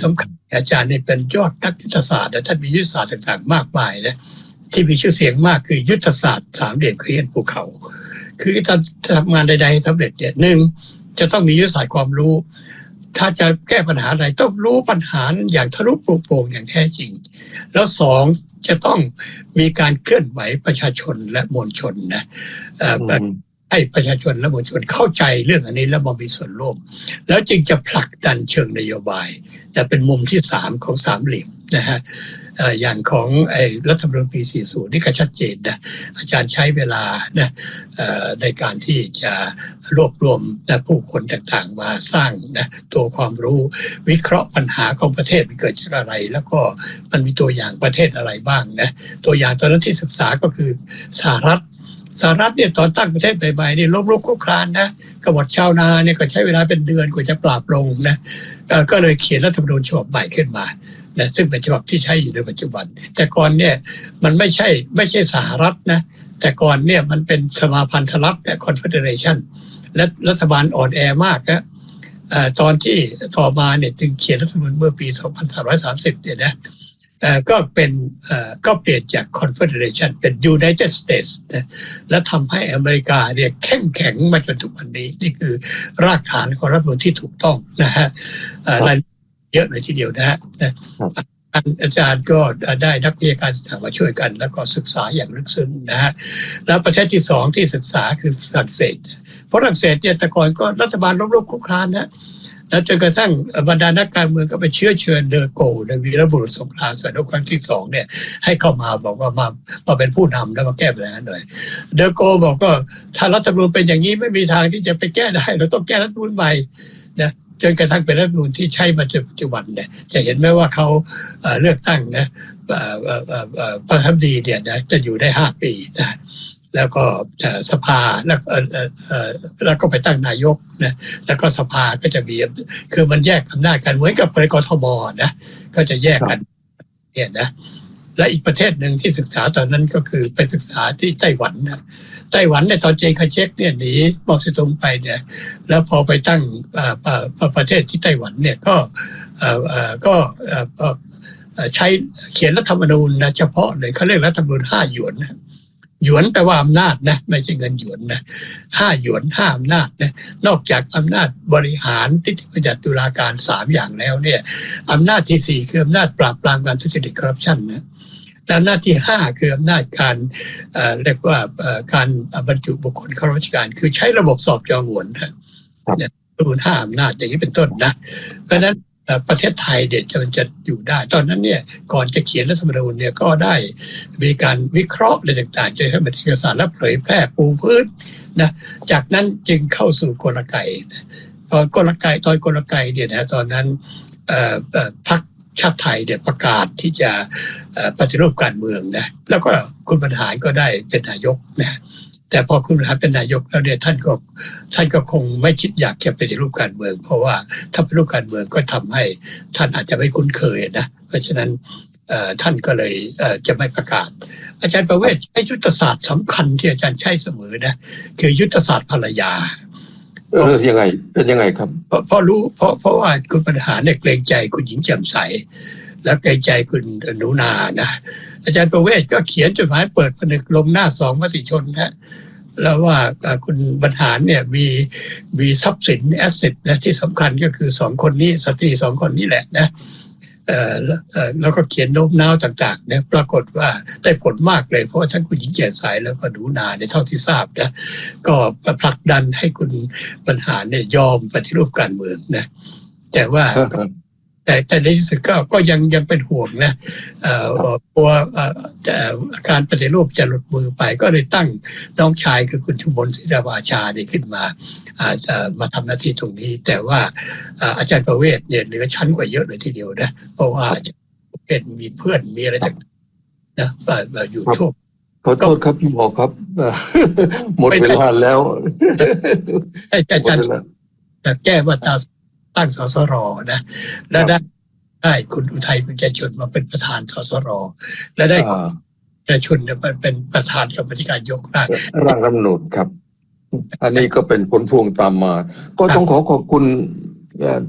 อาจารย์นี่เป็นยอดนักยุทธศาสตร์และท่านมียุทธศาสตร์ต่างๆมากมายนะที่มีชื่อเสียงมากคือยุทธศาสตร์สามเหลี่ยมเขียนภูเขาคือถ้าทำงานใดๆให้สำเร็จเนี่ยหนึ่งจะต้องมียุทธศาสตร์ความรู้ถ้าจะแก้ปัญหาอะไรต้องรู้ปัญหาอย่างทะลุปลุกโปร่งอย่างแท้จริงแล้วสองจะต้องมีการเคลื่อนไหวประชาชนและมวลชนนะให้ประชาชนและมวลชนเข้าใจเรื่องอันนี้แล้วมามีส่วนร่วมแล้วจึงจะผลักดันเชิงนโยบายแต่เป็นมุมที่สามของสามเหลี่ยมนะฮะอย่างของไอ้รัฐธรรมนูญปีสี่สิบนี่ก็ชัดเจนนะอาจารย์ใช้เวลานะในการที่จะรวบรวมนะผู้คนต่างๆมาสร้างนะตัวความรู้วิเคราะห์ปัญหาของประเทศมันเกิดจากอะไรแล้วก็มันมีตัวอย่างประเทศอะไรบ้างนะตัวอย่างตอนนั้นที่ศึกษาก็คือสหรัฐสหรัฐเนี่ยตอนตั้งประเทศใหม่ๆนี่ล้มลุกคลุกคลานนะกบฏชาวนาเนี่ยก็ใช้เวลาเป็นเดือนกว่าจะปราบลงนะก็เลยเขียนรัฐธรรมนูญฉบับใหม่ขึ้นมานะซึ่งเป็นฉบับที่ใช้อยู่ในปัจจุบันแต่ก่อนเนี่ยมันไม่ใช่ไม่ใช่สหรัฐนะแต่ก่อนเนี่ยมันเป็นสมาพันธรัฐและคอนเฟเดเรชันและรัฐบาลอ่อนแอมากนะตอนที่ต่อมาเนี่ยถึงเขียนรัฐธรรมนูญเมื่อปีสองพันสามร้อยสามสิบเนี่ยนะก็เป็นก็เปลี่ยนจาก Confederation เป็น United States นะและทำให้อเมริกาเนี่ยเข้มแข็งมาจนถึงวันนี้นี่คือรากฐานของรัฐธรรมนูญที่ถูกต้องนะฮะรายเยอะเลยทีเดียวนะฮะอาจารย์ก็ได้นักวิชาการต่างมาช่วยกันแล้วก็ศึกษาอย่างลึกซึ้งนะฮะแล้วประเทศที่สองที่ศึกษาคือฝรั่งเศสฝรั่งเศสเนี่ยแต่ก่อนก็รัฐบาลล้มลุกคลุกคลานนะแล้วจนกระทั่งบรรดานักการเมืองก็ไปเชื้อเชิญเดอโกในวีรบุรุษสงครามสงครามครั้งที่สองเนี่ยให้เข้ามาบอกว่ามามาเป็นผู้นำแล้วมาแก้ปัญหาหน่อยเดอโกบอกก็ถ้ารัฐธรรมนูญเป็นอย่างนี้ไม่มีทางที่จะไปแก้ได้เราต้องแก้รัฐธรรมนูญใหม่นะจนกระทั่งเป็นรัฐธรรมนูญที่ใช้มาจนปัจจุบันเนี่ยจะเห็นไหมว่าเขาเลือกตั้งนะประธานาธิบดีเนี่ยนะจะอยู่ได้ห้าปีนะแล้วก็สภาแล้วแล้วก็ไปตั้งนายกนะแล้วก็สภาก็จะมีคือมันแยกอำนาจกันเหมือนกับในกทมนะก็จะแยกกันเนี่ยนะและอีกประเทศหนึ่งที่ศึกษาตอนนั้นก็คือไปศึกษาที่ไต้หวันนะไต้หวันในตอนเจคาเชกเนี่ยหนีมอซิตุงไปเนี่ยแล้วพอไปตั้งประเทศที่ไต้หวันเนี่ยก็ก็ใช้เขียนรัฐธรรมนูญนะเฉพาะเลยเขาเรียกรัฐธรรมนูญห้าหยวนนะหยวนแปลว่าอำนาจนะไม่ใช่เงินหยวนนะห้าหยวนห้าอำนาจนะนอกจากอำนาจบริหารนิติบัญญัติตุลาการสามอย่างแล้วเนี่ยอำนาจที่สี่คืออำนาจปราบปรามการทุจริตคอร์รัปชันนะและอำนาจที่ห้าคืออำนาจการเอ่อเรียกว่าเอ่อการบรรจุบุคคลเข้าราชการคือใช้ระบบสอบจองหวนนะเนี่ยรัฐธรรมนูญห้าอำนาจอย่างนี้เป็นต้นนะเพราะฉะนั้นประเทศไทยเด็ดมันจะอยู่ได้ตอนนั้นเนี่ยก่อนจะเขียนรัฐธรรมนูญเนี่ยก็ได้มีการวิเคราะห์อะไรต่างๆจนให้เป็นเอกสารและเผยแพร่ปูพื้นนะจากนั้นจึงเข้าสู่กลไกตอนกลไกตอนกลไกเนี่ยนะตอนนั้นพรรคชาติไทยเนี่ยประกาศที่จะปฏิรูปการเมืองนะแล้วก็คุณบรรหารก็ได้เป็นนายกนะแต่พอคุณบรรหารเป็นนายกแล้วเนี่ยท่านก็ท่านก็คงไม่คิดอยากจะปฏิรูปการเมืองเพราะว่าถ้าปฏิรูปการเมืองก็ทำให้ท่านอาจจะไม่คุ้นเคยนะเพราะฉะนั้นท่านก็เลยจะไม่ประกาศอาจารย์ประเวศใช้ยุทธศาสตร์สำคัญที่อาจารย์ใช้เสมอนะคือยุทธศาสตร์ภรรยาเออยังไงเป็นยังไงครับเพราะเพราะรู้เพราะเพราะว่าคุณบรรหารเนี่ยเกรงใจคุณหญิงแจ่มใสและเกรงใจคุณหนูนานะอาจารย์ประเวศก็เขียนจดหมายเปิดผนึกลงหน้าสองมติชนนะแล้วว่าคุณบรรหารเนี่ยมีมีทรัพย์สินแอสเซทนะที่สำคัญก็คือสองคนนี้สตรีสองคนนี้แหละนะเอ่อแล้วก็เขียนโน้มน้าวต่างๆเนี่ยปรากฏว่าได้ผลมากเลยเพราะทั้งคุณหญิงแจ่มใสแล้วก็หนูนาในเท่าที่ทราบนะก็ผลักดันให้คุณบรรหารเนี่ยยอมปฏิรูปการเมืองนะแต่ว่าแต่แต่ในที่สุดก็ก็ยังยังเป็นห่วงนะกลัวการปฏิรูปจะหลุดมือไปก็เลยตั้งน้องชายคือคุณชุมพลศิลปาชาเนี่ยขึ้นมามาทำหน้าที่ตรงนี้แต่ว่าอาจารย์ประเวศเนี่ยเหนือชั้นกว่าเยอะเลยทีเดียวนะเพราะว่าอาจารย์ประเวศมีเพื่อนมีอะไรต่างๆนะอยู่ทั่วขอโทษครับพี่หมอครับหมดเวลาแล้วอาจารย์จะแก้มาตราตั้งสสรนะและได้ได้คุณอุทัยปัญญาชนมาเป็นประธานสสรและได้ประชาชนมาเป็นประธานกรรมการยกร่างร่างรัฐธรรมนูญครับอันนี้ก็เป็นผลพวงตามมาก็ต้องขอขอบคุณ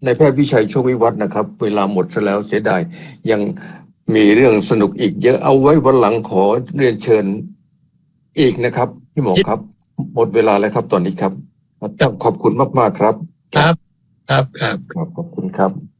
นายแพทย์วิชัยโชควิวัฒน์นะครับเวลาหมดซะแล้วเสียดายยังมีเรื่องสนุกอีกเยอะเอาไว้วันหลังขอเรียนเชิญอีกนะครับพี่หมอครับหมดเวลาแล้วครับตอนนี้ครับต้องขอบคุณมากๆครับครับครับครับขอบคุณครับ